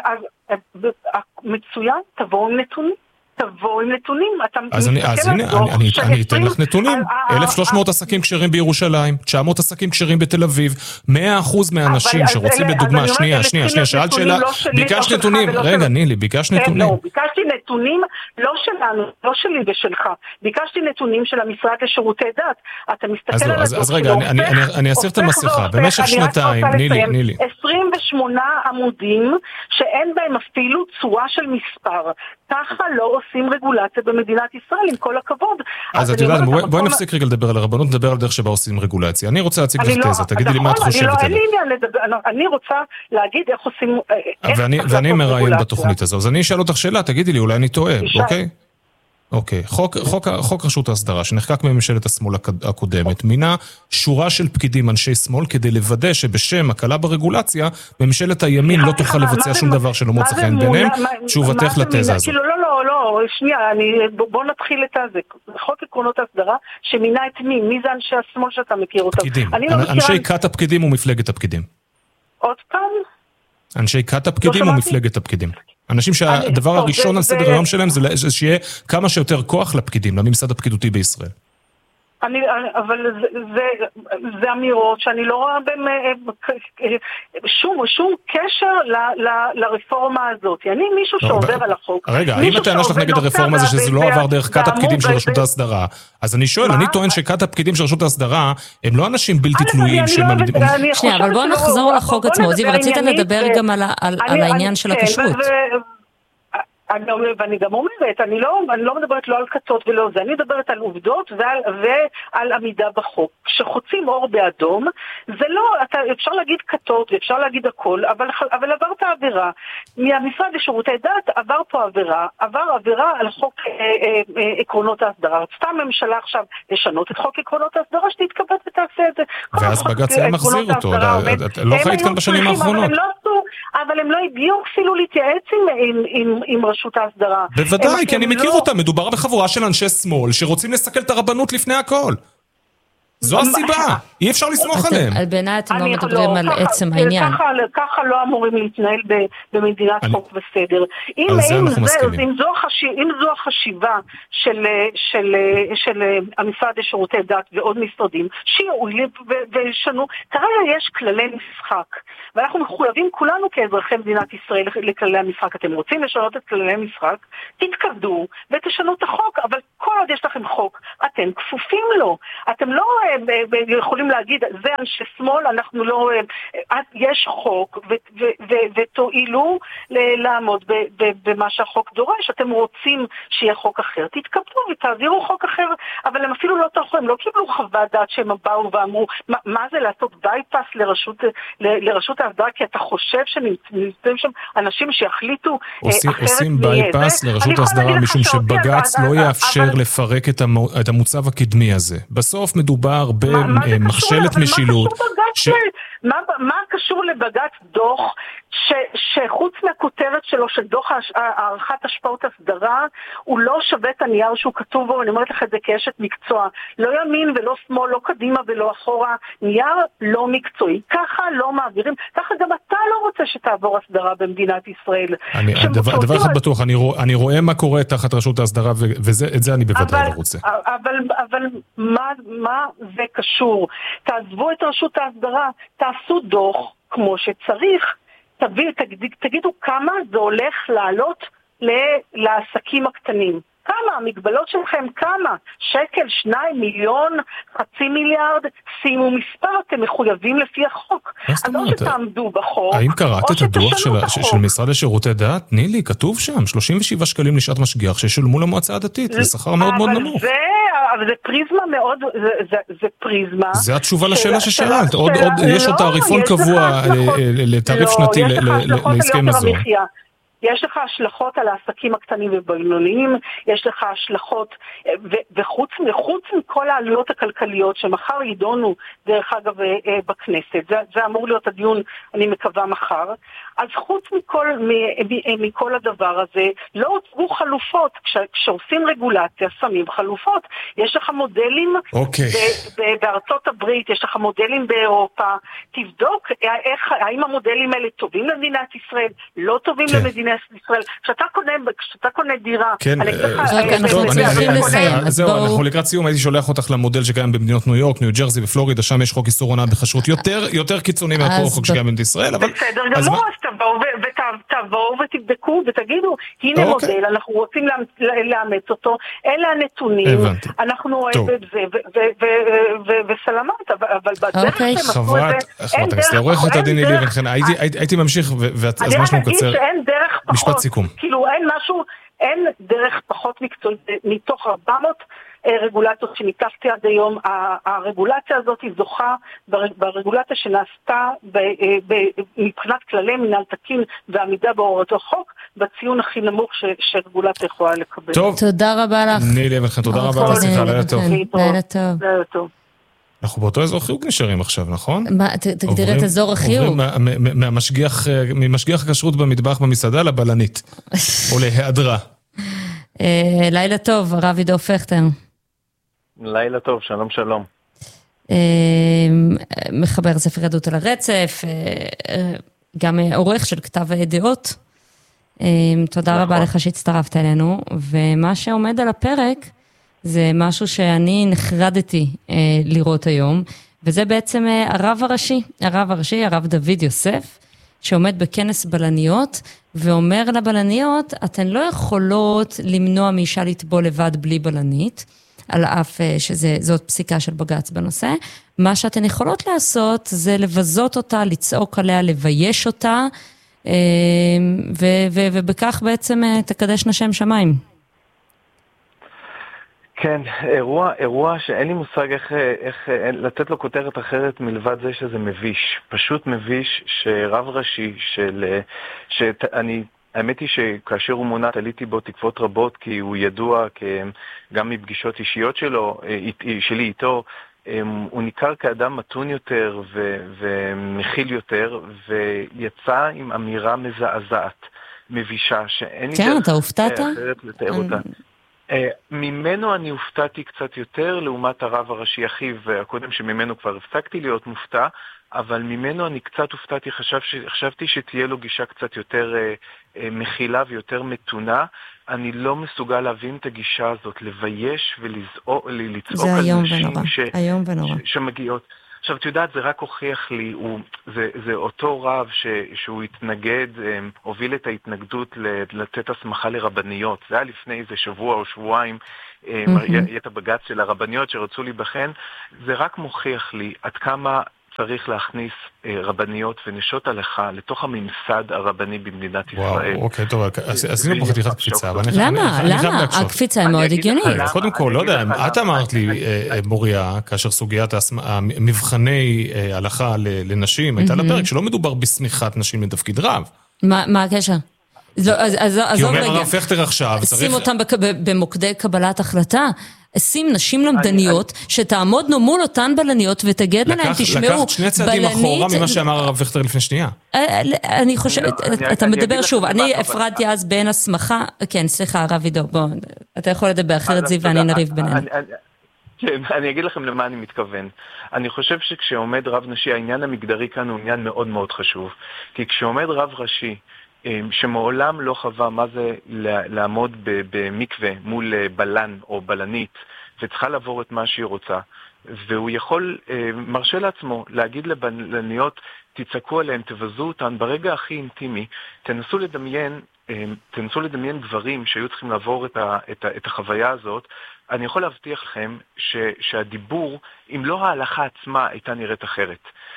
מצוין, תבואו עם נתונים. אז אני אתן לך נתונים. 1,300 עסקים כשרים בירושלים, 900 עסקים כשרים בתל אביב, 100% מהאנשים שרוצים לדוגמה, שנייה, שאלת שאלה, ביקשת נתונים, רגע נילי, ביקשת נתונים. לא, ביקשתי נתונים לא שלנו, לא שלי ושלך, ביקשתי נתונים של המשרד לשירותי דת. אתה מסתכל על הדוח אז רגע, אני אסיר את המסכה, במשך שנתיים, נילי. 28 עמודים שאין בהם אפילו צורה של מספר. ככה לא עושים רגולציה במדינת ישראל, עם כל הכבוד. אז את יודעת, בואי נפסיק רגע לדבר על הרבנות, נדבר על דרך שבה עושים רגולציה. אני רוצה להציג לך תזה, תגידי לי מה את חושבת עליה. אני רוצה להגיד איך עושים... ואני מראיין בתוכנית הזו, אז אני אשאל אותך שאלה, תגידי לי, אולי אני טועה, אוקיי? אוקיי, חוק רשות ההסדרה שנחקק בממשלת השמאל הקודמת, מינה שורה של פקידים אנשי שמאל כדי לוודא שבשם הקלה ברגולציה, ממשלת הימין לא תוכל לבצע שום דבר שלא מוצא חן ביניהם. תשובתך לתזה הזו. לא, שנייה, בוא נתחיל את זה. חוק עקרונות ההסדרה שמינה את מי זה אנשי השמאל שאתה מכיר אותם? פקידים, אנשי כת הפקידים ומפלגת הפקידים. עוד פעם? אנשי כת הפקידים ומפלגת הפקידים. אנשים שהדבר הראשון על סדר היום שלהם זה שיהיה כמה שיותר כוח לפקידים, לממסד הפקידותי בישראל. אבל זה אמירות שאני לא רואה שום קשר לרפורמה הזאת. אני מישהו שעובר על החוק. רגע, האם הטענה שלך נגד הרפורמה זה שזה לא עבר דרך כת הפקידים של רשות ההסדרה? אז אני שואל, אני טוען שכת הפקידים של רשות ההסדרה הם לא אנשים בלתי תלויים. שנייה, אבל בואו נחזור לחוק עצמו. זיו, רצית לדבר גם על העניין של הכשרות. ואני גם אומרת, אני לא מדברת לא על קצות ולא זה, אני מדברת על עובדות ועל עמידה בחוק. כשחוצים אור באדום, זה לא, אפשר להגיד קצות ואפשר להגיד הכל, אבל עברת עבירה. מהמשרד לשירותי דת עבר פה עבירה על חוק עקרונות ההסדרה. רצתה הממשלה עכשיו לשנות את חוק עקרונות ההסדרה, שתתכבד ותעשה את זה. ואז בג"ץ היה מחזיר אותו, לא חיית כאן בשנים האחרונות. אבל הם לא הגיעו אפילו להתייעץ עם רשות ההסדרה. בוודאי, כי אני מכיר אותם, מדובר בחבורה של אנשי שמאל שרוצים לסכל את הרבנות לפני הכל. זו הסיבה, אי אפשר לסמוך עליהם. בעיניי אתם לא מדברים על עצם העניין. ככה לא אמורים להתנהל במדינת חוק וסדר. אם זו החשיבה של המשרד לשירותי דת ועוד משרדים, שיעולים וישנו, כרגע יש כללי משחק, ואנחנו מחויבים כולנו כאזרחי מדינת ישראל לכללי המשחק. אתם רוצים לשנות את כללי המשחק, תתכבדו ותשנו את החוק, אבל כל עוד יש לכם חוק, אתם כפופים לו. אתם לא יכולים להגיד, זה אנשי שמאל, אנחנו לא... יש חוק, ותועילו לעמוד במה שהחוק דורש. אתם רוצים שיהיה חוק אחר, תתכבדו ותעבירו חוק אחר, אבל הם אפילו לא תוכלו, הם לא קיבלו חוות דעת שהם באו ואמרו, מה זה לעשות בייפס לרשות ההסדרה, כי אתה חושב שנמצאים שם אנשים שיחליטו אחרת. עושים בייפס לרשות ההסדרה, משום שבג"ץ לא יאפשר לפרק את המוצב הקדמי הזה. בסוף מדובר במכשלת משילות. מה קשור לבג"ץ דוח שחוץ מהכותרת שלו של דוח הערכת השפעות הסדרה, הוא לא שווה את הנייר שהוא כתוב בו, אני אומרת לך את זה כאשת מקצוע, לא ימין ולא שמאל, לא קדימה ולא אחורה, נייר לא מקצועי, ככה לא מעבירים, ככה גם אתה לא רוצה שתעבור הסדרה במדינת ישראל. דבר אחד בטוח, אני רואה מה קורה תחת רשות ההסדרה, ואת זה אני בוודאי לא רוצה. אבל מה זה קשור? תעזבו את רשות ההסדרה, תעשו דוח כמו שצריך, תגידו כמה זה הולך לעלות לעסקים הקטנים. כמה? המגבלות שלכם כמה? שקל, 2 מיליון, 0.5 מיליארד, שימו מספר, אתם מחויבים לפי החוק. אז לא שתעמדו בחוק. האם קראת את הדוח של משרד לשירותי דת? תני לי, כתוב שם, 37 שקלים לשעת משגיח ששולמו למועצה הדתית, זה שכר מאוד מאוד נמוך. אבל זה פריזמה מאוד, זה פריזמה. זה התשובה לשאלה ששאלת. יש עוד תעריפון קבוע לתעריף שנתי לעסקי מזון. יש לך השלכות על העסקים הקטנים ובינוניים, יש לך השלכות, וחוץ מכל העלויות הכלכליות שמחר יידונו, דרך אגב, בכנסת, זה אמור להיות הדיון, אני מקווה מחר, אז חוץ מכל הדבר הזה, לא הוצגו חלופות, כשעושים רגולציה, שמים חלופות, יש לך מודלים בארצות הברית, יש לך מודלים באירופה, תבדוק האם המודלים האלה טובים למדינת ישראל, לא טובים למדינת ישראל. כשאתה קונה דירה, זהו, אנחנו לקראת סיום, הייתי שולח אותך למודל שקיים במדינות ניו יורק, ניו ג'רזי ופלורידה, שם יש חוק איסור הונאה בכשרות יותר קיצוני מהכל חוק שקיים במדינת ישראל. בסדר גמור, אז תבואו ותבדקו ותגידו, הנה מודל, אנחנו רוצים לאמץ אותו, אלה הנתונים, אנחנו אוהב את זה, וסלמת, אבל בדרך שהם עשו את זה, אין דרך, עורכת הדין נילי בן-חן, הייתי ממשיך, והזמן שלנו מקצר. משפט סיכום. כאילו אין דרך פחות מקצועית, מתוך 400 רגולציות שניתחתי עד היום, הרגולציה הזאת היא זוכה ברגולציה שנעשתה מבחינת כללי מנהל תקין ועמידה בהוראות החוק, בציון הכי נמוך שרגולציה יכולה לקבל. טוב. תודה רבה לך. נילי בן-חן, תודה רבה על השיחה, לילה טוב. לילה טוב. אנחנו באותו אזור חיוג נשארים עכשיו, נכון? תגדיר את אזור החיוג. ממשגיח הכשרות במטבח במסעדה לבלנית, או להיעדרה. לילה טוב, הרב עידו פכטר. לילה טוב, שלום שלום. מחבר ספר עדות על הרצף, גם עורך של כתב דעות. תודה רבה לך שהצטרפת אלינו, ומה שעומד על הפרק, זה משהו שאני נחרדתי לראות היום, וזה בעצם הרב דוד יוסף, שעומד בכנס בלניות, ואומר לבלניות, אתן לא יכולות למנוע מאישה לטבול לבד בלי בלנית, על אף שזאת פסיקה של בג"ץ בנושא. מה שאתן יכולות לעשות, זה לבזות אותה, לצעוק עליה, לבייש אותה, ובכך בעצם תקדש נשם שמיים. כן, אירוע שאין לי מושג איך לתת לו כותרת אחרת מלבד זה שזה מביש. פשוט מביש שרב ראשי האמת היא שכאשר הוא מונה תליתי בו תקוות רבות, כי הוא ידוע גם מפגישות אישיות שלי איתו, הוא ניכר כאדם מתון יותר ומכיל יותר, ויצא עם אמירה מזעזעת, מבישה, שאין לי כן, אתה הופתעת? אחרת לתאר אותה. ממנו אני הופתעתי קצת יותר, לעומת הרב הראשי אחיו הקודם, שממנו כבר הפסקתי להיות מופתע, אבל ממנו אני קצת הופתעתי, חשבתי שתהיה לו גישה קצת יותר מכילה ויותר מתונה. אני לא מסוגל להבין את הגישה הזאת, לבייש ולצעוק על נשים שמגיעות. עכשיו, את יודעת, זה רק הוכיח לי, זה אותו רב שהוא התנגד, הוביל את ההתנגדות לתת הסמכה לרבניות. זה היה לפני איזה שבוע או שבועיים, את הבג"ץ של הרבניות שרצו להיבחן. זה רק מוכיח לי עד כמה צריך להכניס רבניות ונשות הלכה לתוך הממסד הרבני במדינת ישראל. וואו, אוקיי, טוב, עשינו פה חתיכת קפיצה. למה? הקפיצה היא מאוד הגיונית. קודם כל, לא יודע, את אמרת לי, מוריה, כאשר סוגיית מבחני הלכה לנשים, הייתה לפרק שלא מדובר בסמיכת נשים לתפקיד רב. מה הקשר? כי אומר הרב פכטר עכשיו, שים אותם במוקדי קבלת החלטה, שים נשים למדניות שתעמודנו מול אותן בלניות ותגד להם, תשמעו, לקחת שני צעדים אחורה ממה שאמר הרב פכטר לפני שנייה. אני חושבת, אתה מדבר שוב, אני הפרדתי אז בין הסמכה, כן, סליחה, הרב עידו, בוא, אתה יכול לדבר אחרת זיו ואני נריב בינינו. כן, אני אגיד לכם למה אני מתכוון. אני חושב שכשעומד רב נשי, העניין המגדרי כאן הוא עניין מאוד מאוד חשוב. כי כשעומד רב ראשי, שמעולם לא חווה מה זה לעמוד במקווה מול בלן או בלנית, וצריכה לעבור את מה שהיא רוצה, והוא יכול, מרשה לעצמו, להגיד לבלניות, תצעקו עליהם, תבזו אותן, ברגע הכי אינטימי, תנסו לדמיין דברים שהיו צריכים לעבור את החוויה הזאת. אני יכול להבטיח לכם שהדיבור, אם לא ההלכה עצמה, הייתה נראית אחרת.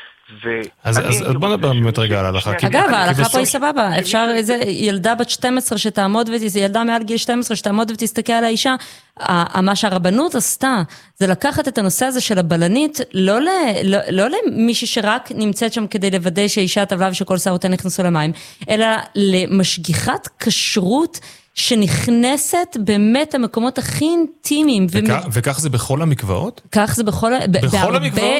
אז בוא נדבר באמת רגע על ההלכה. אגב, ההלכה פה היא סבבה. אפשר איזה ילדה בת 12 שתעמוד ילדה מעל גיל 12 שתעמוד ותסתכל על האישה. מה שהרבנות עשתה, זה לקחת את הנושא הזה של הבלנית, לא למישהי שרק נמצאת שם כדי לוודא שהאישה טבלה ושכל שערותיה נכנסו למים, אלא למשגיחת כשרות שנכנסת באמת למקומות הכי אינטימיים. וכך זה בכל המקוואות? כך זה בכל המקוואות?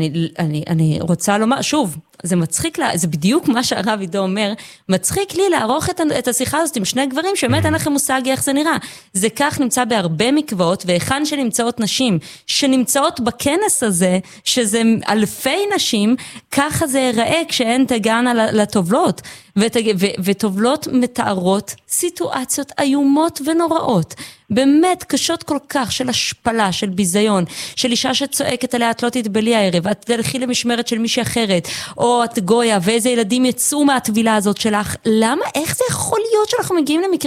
אני רוצה לומר, שוב, זה מצחיק, זה בדיוק מה שהרב עידו אומר, מצחיק לי לערוך את השיחה הזאת עם שני גברים, שבאמת אין לכם מושג איך זה נראה. זה כך נמצא בהרבה מקוואות, והיכן שנמצאות נשים, שנמצאות בכנס הזה, שזה אלפי נשים, ככה זה ייראה כשהן תגענה לטובלות, וטובלות מתארות סיטואציות איומות ונוראות, באמת קשות כל כך, של השפלה, של ביזיון, של אישה שצועקת עליה, את לא תתבלי הערב, את תלכי למשמרת של מישהי אחרת, או את גויה, ואיזה ילדים יצאו מהטבילה הזאת שלך. למה? איך זה יכול להיות שאנחנו מגיעים למקרה?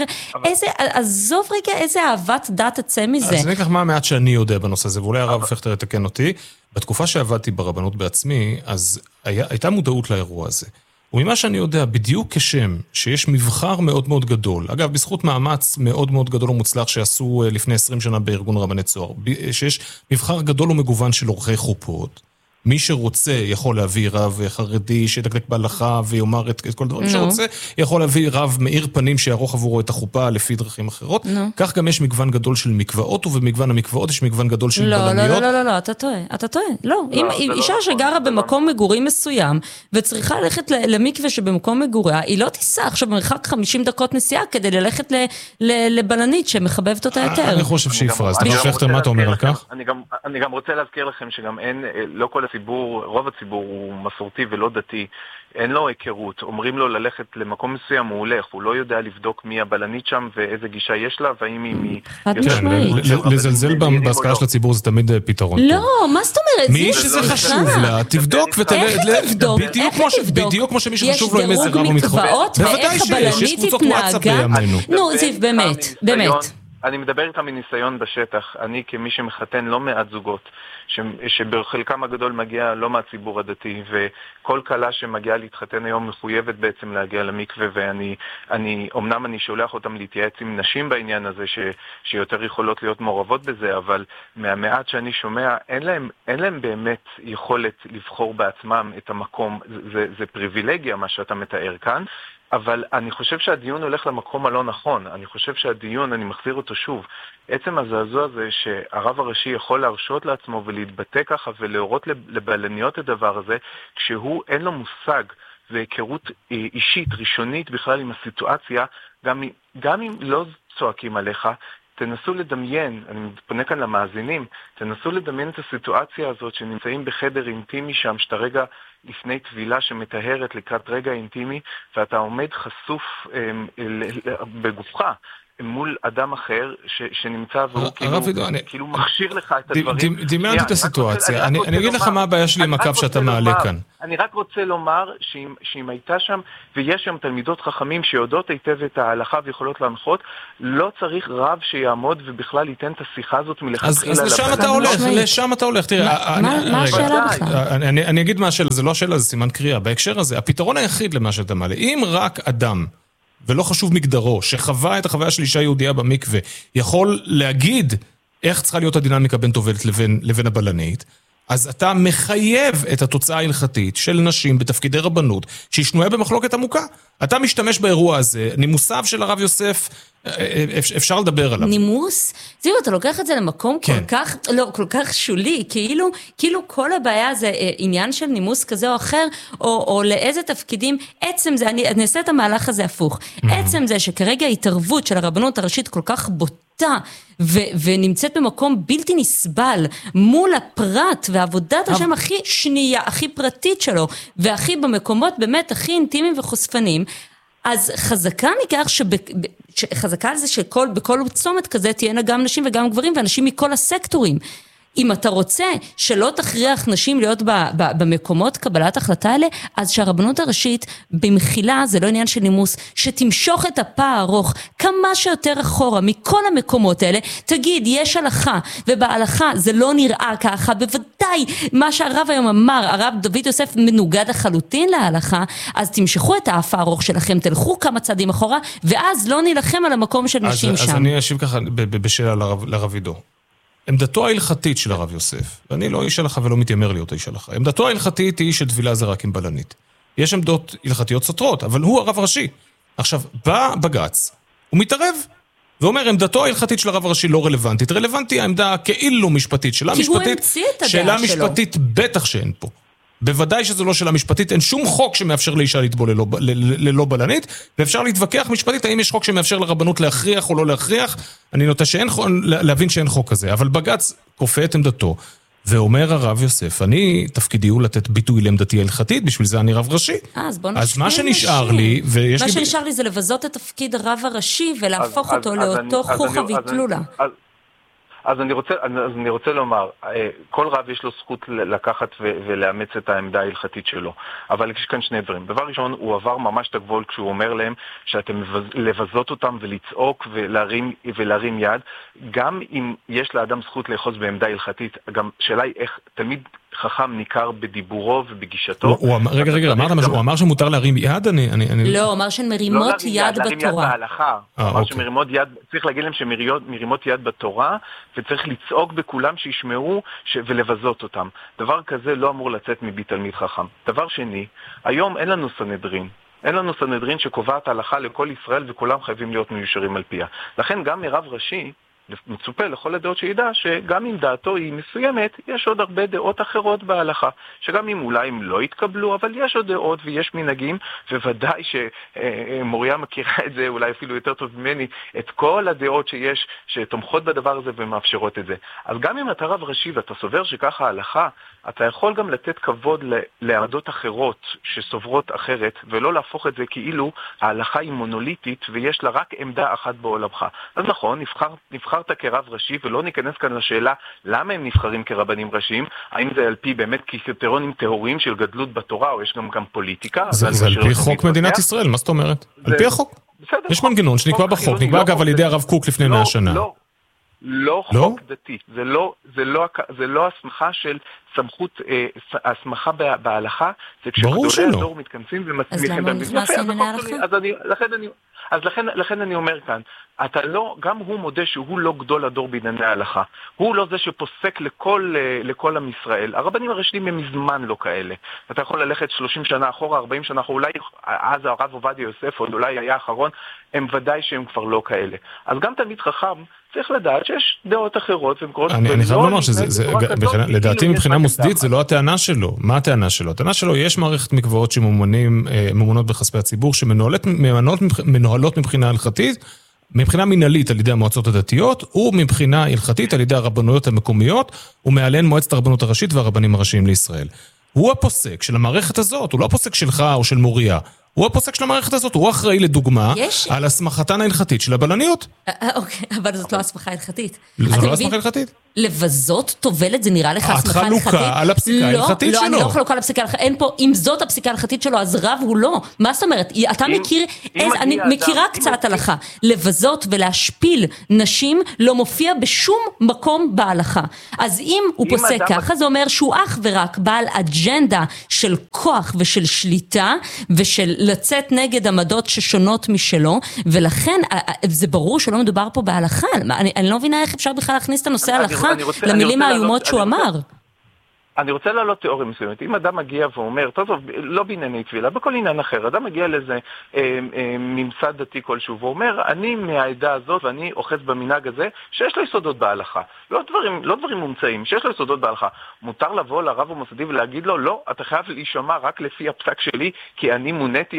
עזוב רגע, איזה אהבת דת תצא מזה. אז אני אקח מה מעט שאני יודע בנושא הזה, ואולי הרב פכטר יתקן אותי. בתקופה שעבדתי ברבנות בעצמי, אז הייתה מודעות לאירוע הזה. וממה שאני יודע, בדיוק כשם שיש מבחר מאוד מאוד גדול, אגב, בזכות מאמץ מאוד מאוד גדול ומוצלח שעשו לפני 20 שנה בארגון רבני צוהר, שיש מבחר גדול ומגוון של אורחי חופות, מי שרוצה יכול להביא רב חרדי שידקדק בהלכה ויאמר את כל דברים שרוצה, יכול להביא רב מאיר פנים שיערוך עבורו את החופה לפי דרכים אחרות. כך גם יש מגוון גדול של מקוואות, ובמגוון המקוואות יש מגוון גדול של בלניות. לא, אתה טועה. לא, אם אישה שגרה במקום מגורים מסוים, וצריכה ללכת למקווה שבמקום מגוריה, היא לא תיסע עכשיו במרחק 50 דקות נסיעה כדי ללכת לבלנית שמחבבת אותה יותר. אני חושב שיפרז. הרב פכטר, מה אתה אומר על כך? אני גם רוצה להזכיר לכם שגם אין, לא כל הציבור, רוב הציבור הוא מסורתי ולא דתי, אין לו היכרות, אומרים לו ללכת למקום מסוים, הוא הולך, הוא לא יודע לבדוק מי הבלנית שם ואיזה גישה יש לה, והאם היא... לזלזל בהשכלה של הציבור זה תמיד פתרון. לא, מה זאת אומרת? מי שזה חשוב לה, תבדוק בדיוק כמו שמי שחשוב לו עם איזה רב הוא מתחבר. בוודאי שיש קבוצות וואטסאפ בימינו. נו, זיו, באמת. אני מדבר איתם מניסיון בשטח, אני כמי שמחתן לא מעט זוגות, שבחלקם הגדול מגיע לא מהציבור הדתי, וכל קלה שמגיעה להתחתן היום מחויבת בעצם להגיע למקווה, אמנם אני שולח אותם להתייעץ עם נשים בעניין הזה, שיותר יכולות להיות מעורבות בזה, אבל מהמעט שאני שומע, אין להם באמת יכולת לבחור בעצמם את המקום, זה פריבילגיה מה שאתה מתאר כאן, אבל אני חושב שהדיון הולך למקום הלא נכון. אני חושב שהדיון, אני מחזיר אותו שוב, עצם הזעזוע הזה שהרב הראשי יכול להרשות לעצמו ולהתבטא ככה ולהורות לבלניות הדבר הזה, כשהוא אין לו מושג והיכרות אישית, ראשונית בכלל עם הסיטואציה, גם אם לא צועקים עליך, תנסו לדמיין, אני פונה כאן למאזינים, תנסו לדמיין את הסיטואציה הזאת שנמצאים בחדר אינטימי שם, שאתה רגע לפני טבילה שמטהרת לקראת רגע אינטימי, ואתה עומד חשוף בגופך מול אדם אחר שנמצא והוא כאילו מכשיר לך את הדברים. דמיינתי את הסיטואציה. אני אגיד לך מה הבעיה שלי עם הקו שאתה מעלה כאן. אני רק רוצה לומר שאם הייתה שם, ויש שם תלמידות חכמים שיודעות היטב את ההלכה ויכולות להנחות, לא צריך רב שיעמוד ובכלל ייתן את השיחה הזאת מלכתחילה. אז לשם אתה הולך. תראה, מה השאלה בכלל? אני אגיד מה השאלה, זה לא השאלה, זה סימן קריאה. בהקשר הזה, הפתרון היחיד למה שאתה מעלה, אם רק אדם ולא חשוב מגדרו, שחווה את החוויה של אישה יהודיה במקווה, יכול להגיד איך צריכה להיות הדינמיקה בין טובלת לבין הבלנית, אז אתה מחייב את התוצאה ההלכתית של נשים בתפקידי רבנות, שהיא שנויה במחלוקת עמוקה. אתה משתמש באירוע הזה, נימוסיו של הרב יוסף, אפשר לדבר עליו. נימוס? זהו, אתה לוקח את זה למקום כל כך שולי, כאילו כל הבעיה זה עניין של נימוס כזה או אחר, או לאיזה תפקידים, עצם זה, אני אעשה את המהלך הזה הפוך, עצם זה שכרגע ההתערבות של הרבנות הראשית כל כך בוטה, ונמצאת במקום בלתי נסבל, מול הפרט ועבודת השם הכי שנייה, הכי פרטית שלו, והכי במקומות באמת הכי אינטימיים וחושפנים, אז חזקה מכך חזקה על זה שבכל צומת כזה תהיינה גם נשים וגם גברים, ואנשים מכל הסקטורים. אם אתה רוצה שלא תכריח נשים להיות במקומות קבלת החלטה האלה, אז שהרבנות הראשית במחילה, זה לא עניין של נימוס, שתמשוך את הפע הארוך כמה שיותר אחורה מכל המקומות האלה, תגיד, יש הלכה, ובהלכה זה לא נראה ככה, בוודאי מה שהרב היום אמר, הרב דוד יוסף מנוגד לחלוטין להלכה, אז תמשכו את הפע הארוך שלכם, תלכו כמה צעדים אחורה, ואז לא נלחם על המקום של נשים שם. אז אני אשיב ככה בשאלה לרב עידו. עמדתו ההלכתית של הרב יוסף, ואני לא איש הלכה ולא מתיימר להיות איש הלכה, עמדתו ההלכתית היא שטבילה זה רק עם בלנית. יש עמדות הלכתיות סותרות, אבל הוא הרב ראשי. עכשיו, בא בג"ץ, הוא מתערב, ואומר, עמדתו ההלכתית של הרב הראשי לא רלוונטית, רלוונטי העמדה כאילו משפטית, שאלה משפטית בטח שאין פה. בוודאי שזו לא שאלה משפטית, אין שום חוק שמאפשר לאישה לטבול ללא בלנית, ואפשר להתווכח משפטית האם יש חוק שמאפשר לרבנות להכריח או לא להכריח, אני נוטה להבין שאין חוק כזה, אבל בג"ץ כופה את עמדתו, ואומר הרב יוסף, אני תפקידי הוא לתת ביטוי לעמדתי ההלכתית, בשביל זה אני רב ראשי. אז מה שנשאר לי, מה שנשאר לי זה לבזות את תפקיד הרב הראשי, ולהפוך אותו לאותו חוכה ויתלולה. אז אני רוצה לומר, כל רב יש לו זכות לקחת ולאמץ את העמדה ההלכתית שלו. אבל יש כאן שני דברים. דבר ראשון, הוא עבר ממש את הגבול כשהוא אומר להם שאתם לבזות אותם ולצעוק ולהרים יד. גם אם יש לאדם זכות לאחוז בעמדה הלכתית, גם שאלה היא איך תמיד חכם ניכר בדיבורו ובגישתו. רגע, אמרת משהו, הוא אמר שמותר להרים יד? לא, הוא אמר שהן מרימות יד בתורה. להרים יד בהלכה. הוא אמר שמרימות יד, צריך להגיד להם שמרימות יד בתורה, וצריך לצעוק בכולם שישמעו ולבזות אותם. דבר כזה לא אמור לצאת מבית תלמיד חכם. דבר שני, היום אין לנו סנהדרין. אין לנו סנהדרין שקובעת הלכה לכל ישראל וכולם חייבים להיות מיושרים על פיה. לכן גם מרב ראשי מצופה לכל הדעות שידע שגם אם דעתו היא מסוימת, יש עוד הרבה דעות אחרות בהלכה, שגם אם אולי הם לא יתקבלו, אבל יש עוד דעות ויש מנהגים, וודאי שמוריה מכירה את זה אולי אפילו יותר טוב ממני, את כל הדעות שיש שתומכות בדבר הזה ומאפשרות את זה. אז גם אם אתה רב ראשי ואתה סובר שככה ההלכה, אתה יכול גם לתת כבוד לעמדות אחרות שסוברות אחרת, ולא להפוך את זה כאילו ההלכה היא מונוליטית ויש לה רק עמדה אחת בעולמך. אז נכון, נבחרת כרב ראשי, ולא ניכנס כאן לשאלה למה הם נבחרים כרבנים ראשיים, האם זה על פי באמת קריטריונים טהוריים של גדלות בתורה, או יש גם פוליטיקה. זה על פי חוק מדינת ישראל, מה זאת אומרת? על פי החוק. יש מנגנון שנקבע בחוק, נקבע אגב על ידי הרב קוק לפני 100 שנה. לא חוק דתי, זה לא הסמכה של סמכות, הסמכה בהלכה, זה כשגדולי הדור מתכנסים ומסמיכים בהם. אז לכן אני אומר כאן, אתה לא, גם הוא מודה שהוא לא גדול הדור בענייני ההלכה. הוא לא זה שפוסק לכל עם ישראל. הרבנים הראשיים הם מזמן לא כאלה. אתה יכול ללכת 30 שנה אחורה, 40 שנה אחורה, אולי אז הרב עובדיה יוסף, עוד אולי היה האחרון, הם ודאי שהם כבר לא כאלה. אז גם תלמיד חכם צריך לדעת שיש דעות אחרות. אני חייב לומר לדעתי מבחינה מוסדית זה לא הטענה שלו. מה הטענה שלו? הטענה שלו, יש מערכת מקוואות שממומנות בכספי הציבור, שמנוהלות מבחינה הלכתית, מבחינה מנהלית על ידי המועצות הדתיות, ומבחינה הלכתית על ידי הרבנויות המקומיות, ומעליהן מועצת הרבנות הראשית והרבנים הראשיים לישראל. הוא הפוסק של המערכת הזאת, הוא לא הפוסק שלך או של מוריה, הוא הפוסק של המערכת הזאת, הוא אחראי לדוגמה על הסמכתן ההלכתית של הבלניות. אוקיי, אבל זאת לא הסמכה הלכתית. זו לא הסמכה הלכתית? לבזות טובלת, זה נראה לך הסמכה הלכתית? את חלוקה על הפסיקה ההלכתית שלו. לא, אני לא חלוקה על הפסיקה הלכתית, אין פה, אם זאת הפסיקה הלכתית שלו, אז רב הוא לא. מה זאת אומרת? אתה מכיר, אני מכירה קצת הלכה. לבזות ולהשפיל נשים לא מופיע בשום מקום בהלכה. אז אם הוא פוסק ככה, זה אומר שהוא אך ורק בעל אג'נדה של כוח ושל שליטה, ושל לצאת נגד עמדות ששונות משלו, ולכן זה ברור שלא מדובר פה בהלכה. אני לא מבינה איך אפשר בכלל להכניס את הנושא ההלכה למילים האיומות שהוא אמר. אני רוצה להעלות תיאוריה מסוימת. אם אדם מגיע ואומר, טוב, לא בענייני תפילה, בכל עניין אחר, אדם מגיע לאיזה ממסד דתי כלשהו, ואומר, אני מהעדה הזאת ואני אוחז במנהג הזה, שיש לו יסודות בהלכה. לא דברים מומצאים, שיש לו יסודות בהלכה. מותר לבוא לרב המוסדי ולהגיד לו, לא, אתה חייב להישמע רק לפי הפסק שלי, כי אני מוניתי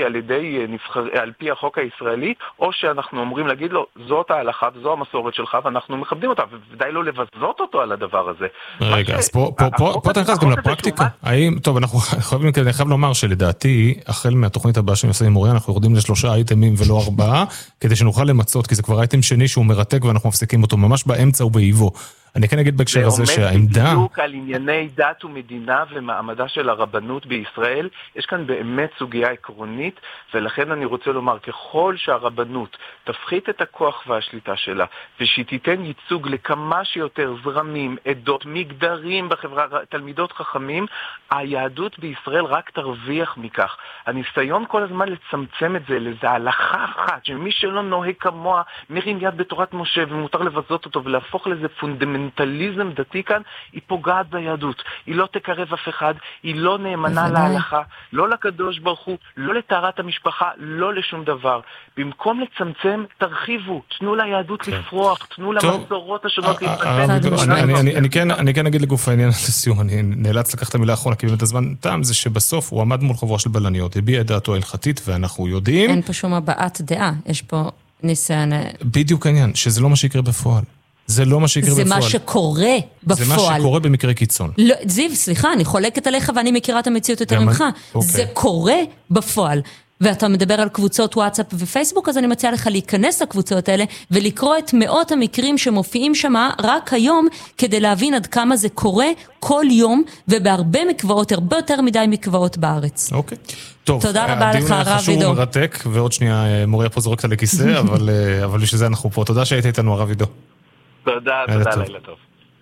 על פי החוק הישראלי, או שאנחנו אומרים להגיד לו, זאת ההלכה וזו המסורת שלך, ואנחנו מכבדים אותה, וודאי לא לבזות אותו על הדבר הזה. רגע, אז פה נכנס גם לפרקטיקה. טוב, אני חייב לומר שלדעתי, החל מהתוכנית הבאה שאני עושה עם מוריה, אנחנו יורדים ל3 אייטמים ולא 4, כדי שנוכל למצות, כי זה כבר אייטם שני שהוא מרתק ואנחנו מפסיקים אותו ממש באמצע ובאיבו. אני כן אגיד בהקשר הזה שהעמדה... זה עומד בדיוק על ענייני דת ומדינה ומעמדה של הרבנות בישראל. יש כאן באמת סוגיה עקרונית, ולכן אני רוצה לומר, ככל שהרבנות תפחית את הכוח והשליטה שלה, ושהיא תיתן ייצוג לכמה שיותר זרמים, עדות, מגדרים בחברה, תלמידות חכמים, היהדות בישראל רק תרוויח מכך. הניסיון כל הזמן לצמצם את זה לאיזו הלכה אחת, שמי שלא נוהג כמוה מרים יד בתורת משה ומותר לבזות אותו ולהפוך לזה פונדמנטליזם דתי כאן, היא פוגעת ביהדות. היא לא תקרב אף אחד, היא לא נאמנה להלכה, לא לקדוש ברוך הוא, לא לטהרת המשפחה, לא לשום דבר. במקום לצמצם, תרחיבו, תנו ליהדות לפרוח, תנו למסורות השונות להתפתח. אני כן אגיד לגוף העניין לסיום, אני נאלץ לקחת את המילה האחרונה, כי באמת הזמן תם זה שבסוף הוא עמד מול חבורה של בלניות, הביע את דעתו ההלכתית, ואנחנו יודעים... אין פה שום הבעת דעה, יש פה ניסיון... בדיוק העניין, שזה לא מה שיקרה בפועל. זה לא מה שיקרה בפועל. זה מה שקורה בפועל. זה מה שקורה במקרה קיצון. לא, זיו, סליחה, אני חולקת עליך ואני מכירה את המציאות יותר ממך. זה קורה בפועל. ואתה מדבר על קבוצות וואטסאפ ופייסבוק, אז אני מציעה לך להיכנס לקבוצות האלה ולקרוא את מאות המקרים שמופיעים שם רק היום, כדי להבין עד כמה זה קורה כל יום, ובהרבה מקוואות, הרבה יותר מדי מקוואות בארץ. אוקיי. טוב, תודה רבה לך, רב עידו. הדיון חשוב ומרתק, ועוד שנייה מוריה פה זורקת לכיסא, אבל בשביל זה אנחנו פה. תודה שהיית איתנו, הרב עידו. תודה, לילה טוב.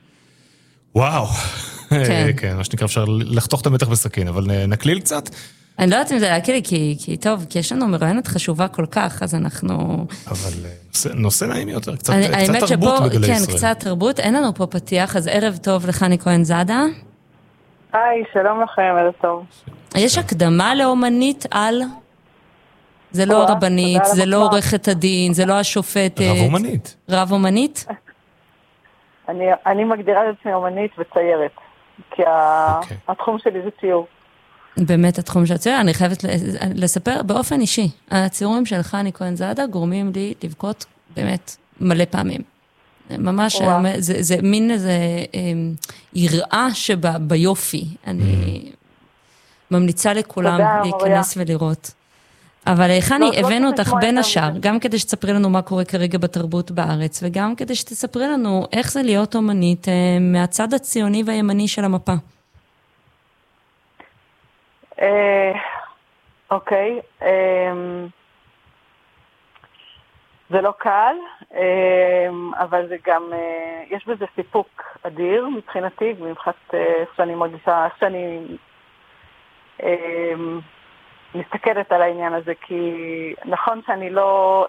וואו. כן, מה שנקרא אפשר לחתוך את המתח בסכין, אבל נקליל קצת. אני לא יודעת אם זה להקליל, כי טוב, כי יש לנו מרואיינת חשובה כל כך, אז אנחנו... אבל נושא נעים יותר, קצת תרבות בגלי ישראל. כן, קצת תרבות, אין לנו פה פתיח, אז ערב טוב לחני כהן זאדה. היי, שלום לכם, ערב טוב. יש הקדמה לאומנית על... זה לא הרבנית, זה לא עורכת הדין, זה לא השופטת. רב אומנית. רב אומנית? אני מגדירה את עצמי אומנית וציירת, כי התחום שלי זה ציור. באמת התחום של הציור, אני חייבת לספר באופן אישי. הציורים של חני כהן זאדה גורמים לי לבכות באמת מלא פעמים. ממש, זה מין איזה יראה שביופי. אני ממליצה לכולם להיכנס ולראות. אבל חני, הבאנו אותך בין השאר, גם כדי שתספרי לנו מה קורה כרגע בתרבות בארץ, וגם כדי שתספרי לנו איך זה להיות אומנית מהצד הציוני והימני של המפה. אוקיי. זה לא קל, אבל זה גם, יש בזה סיפוק אדיר מבחינתי, ומבחינת שאני מרגישה, שאני מסתכלת על העניין הזה, כי נכון שאני לא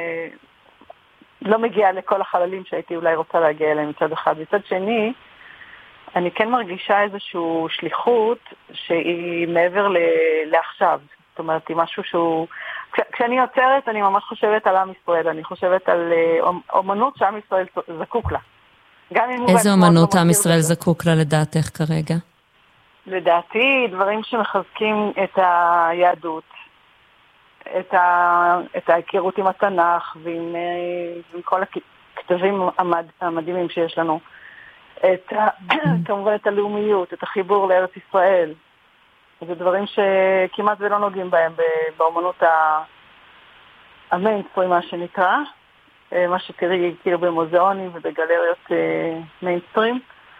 מגיעה לכל החללים שהייתי אולי רוצה להגיע אליהם מצד אחד. מצד שני, אני כן מרגישה איזושהי שליחות שהיא מעבר לעכשיו. זאת אומרת, היא משהו שהוא... כשאני יוצרת, אני ממש חושבת על עם ישראל. אני חושבת על אומנות שעם ישראל זקוק לה. איזה אומנות עם ישראל זקוק לה לדעתך כרגע? לדעתי, דברים שמחזקים את היהדות. את ההיכרות עם התנ"ך ועם כל הכתבים המדהימים שיש לנו. כמובן את הלאומיות, את החיבור לארץ ישראל. זה דברים שכמעט ולא נוגעים בהם באמנות המיינסטרים, מה שנקרא. מה שתראי כאילו במוזיאונים ובגלריות מיינסטרים.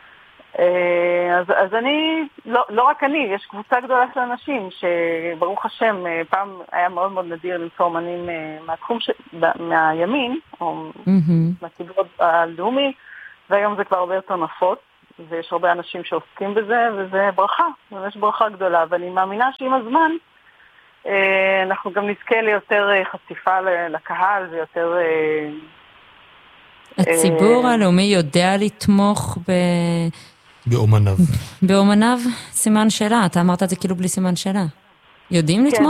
אז אני, לא רק אני, יש קבוצה גדולה של אנשים שברוך השם, פעם היה מאוד מאוד נדיר למצוא אומנים מהתחום מהימין, או מהציבור הלאומי, והיום זה כבר הרבה יותר נפוץ, ויש הרבה אנשים שעוסקים בזה, וזה ברכה, יש ברכה גדולה, ואני מאמינה שעם הזמן, אנחנו גם נזכה ליותר חשיפה לקהל, ויותר... הציבור הלאומי יודע לתמוך באומניו. באומניו? סימן שאלה, אתה אמרת את זה כאילו בלי סימן שאלה. יודעים לתמוך?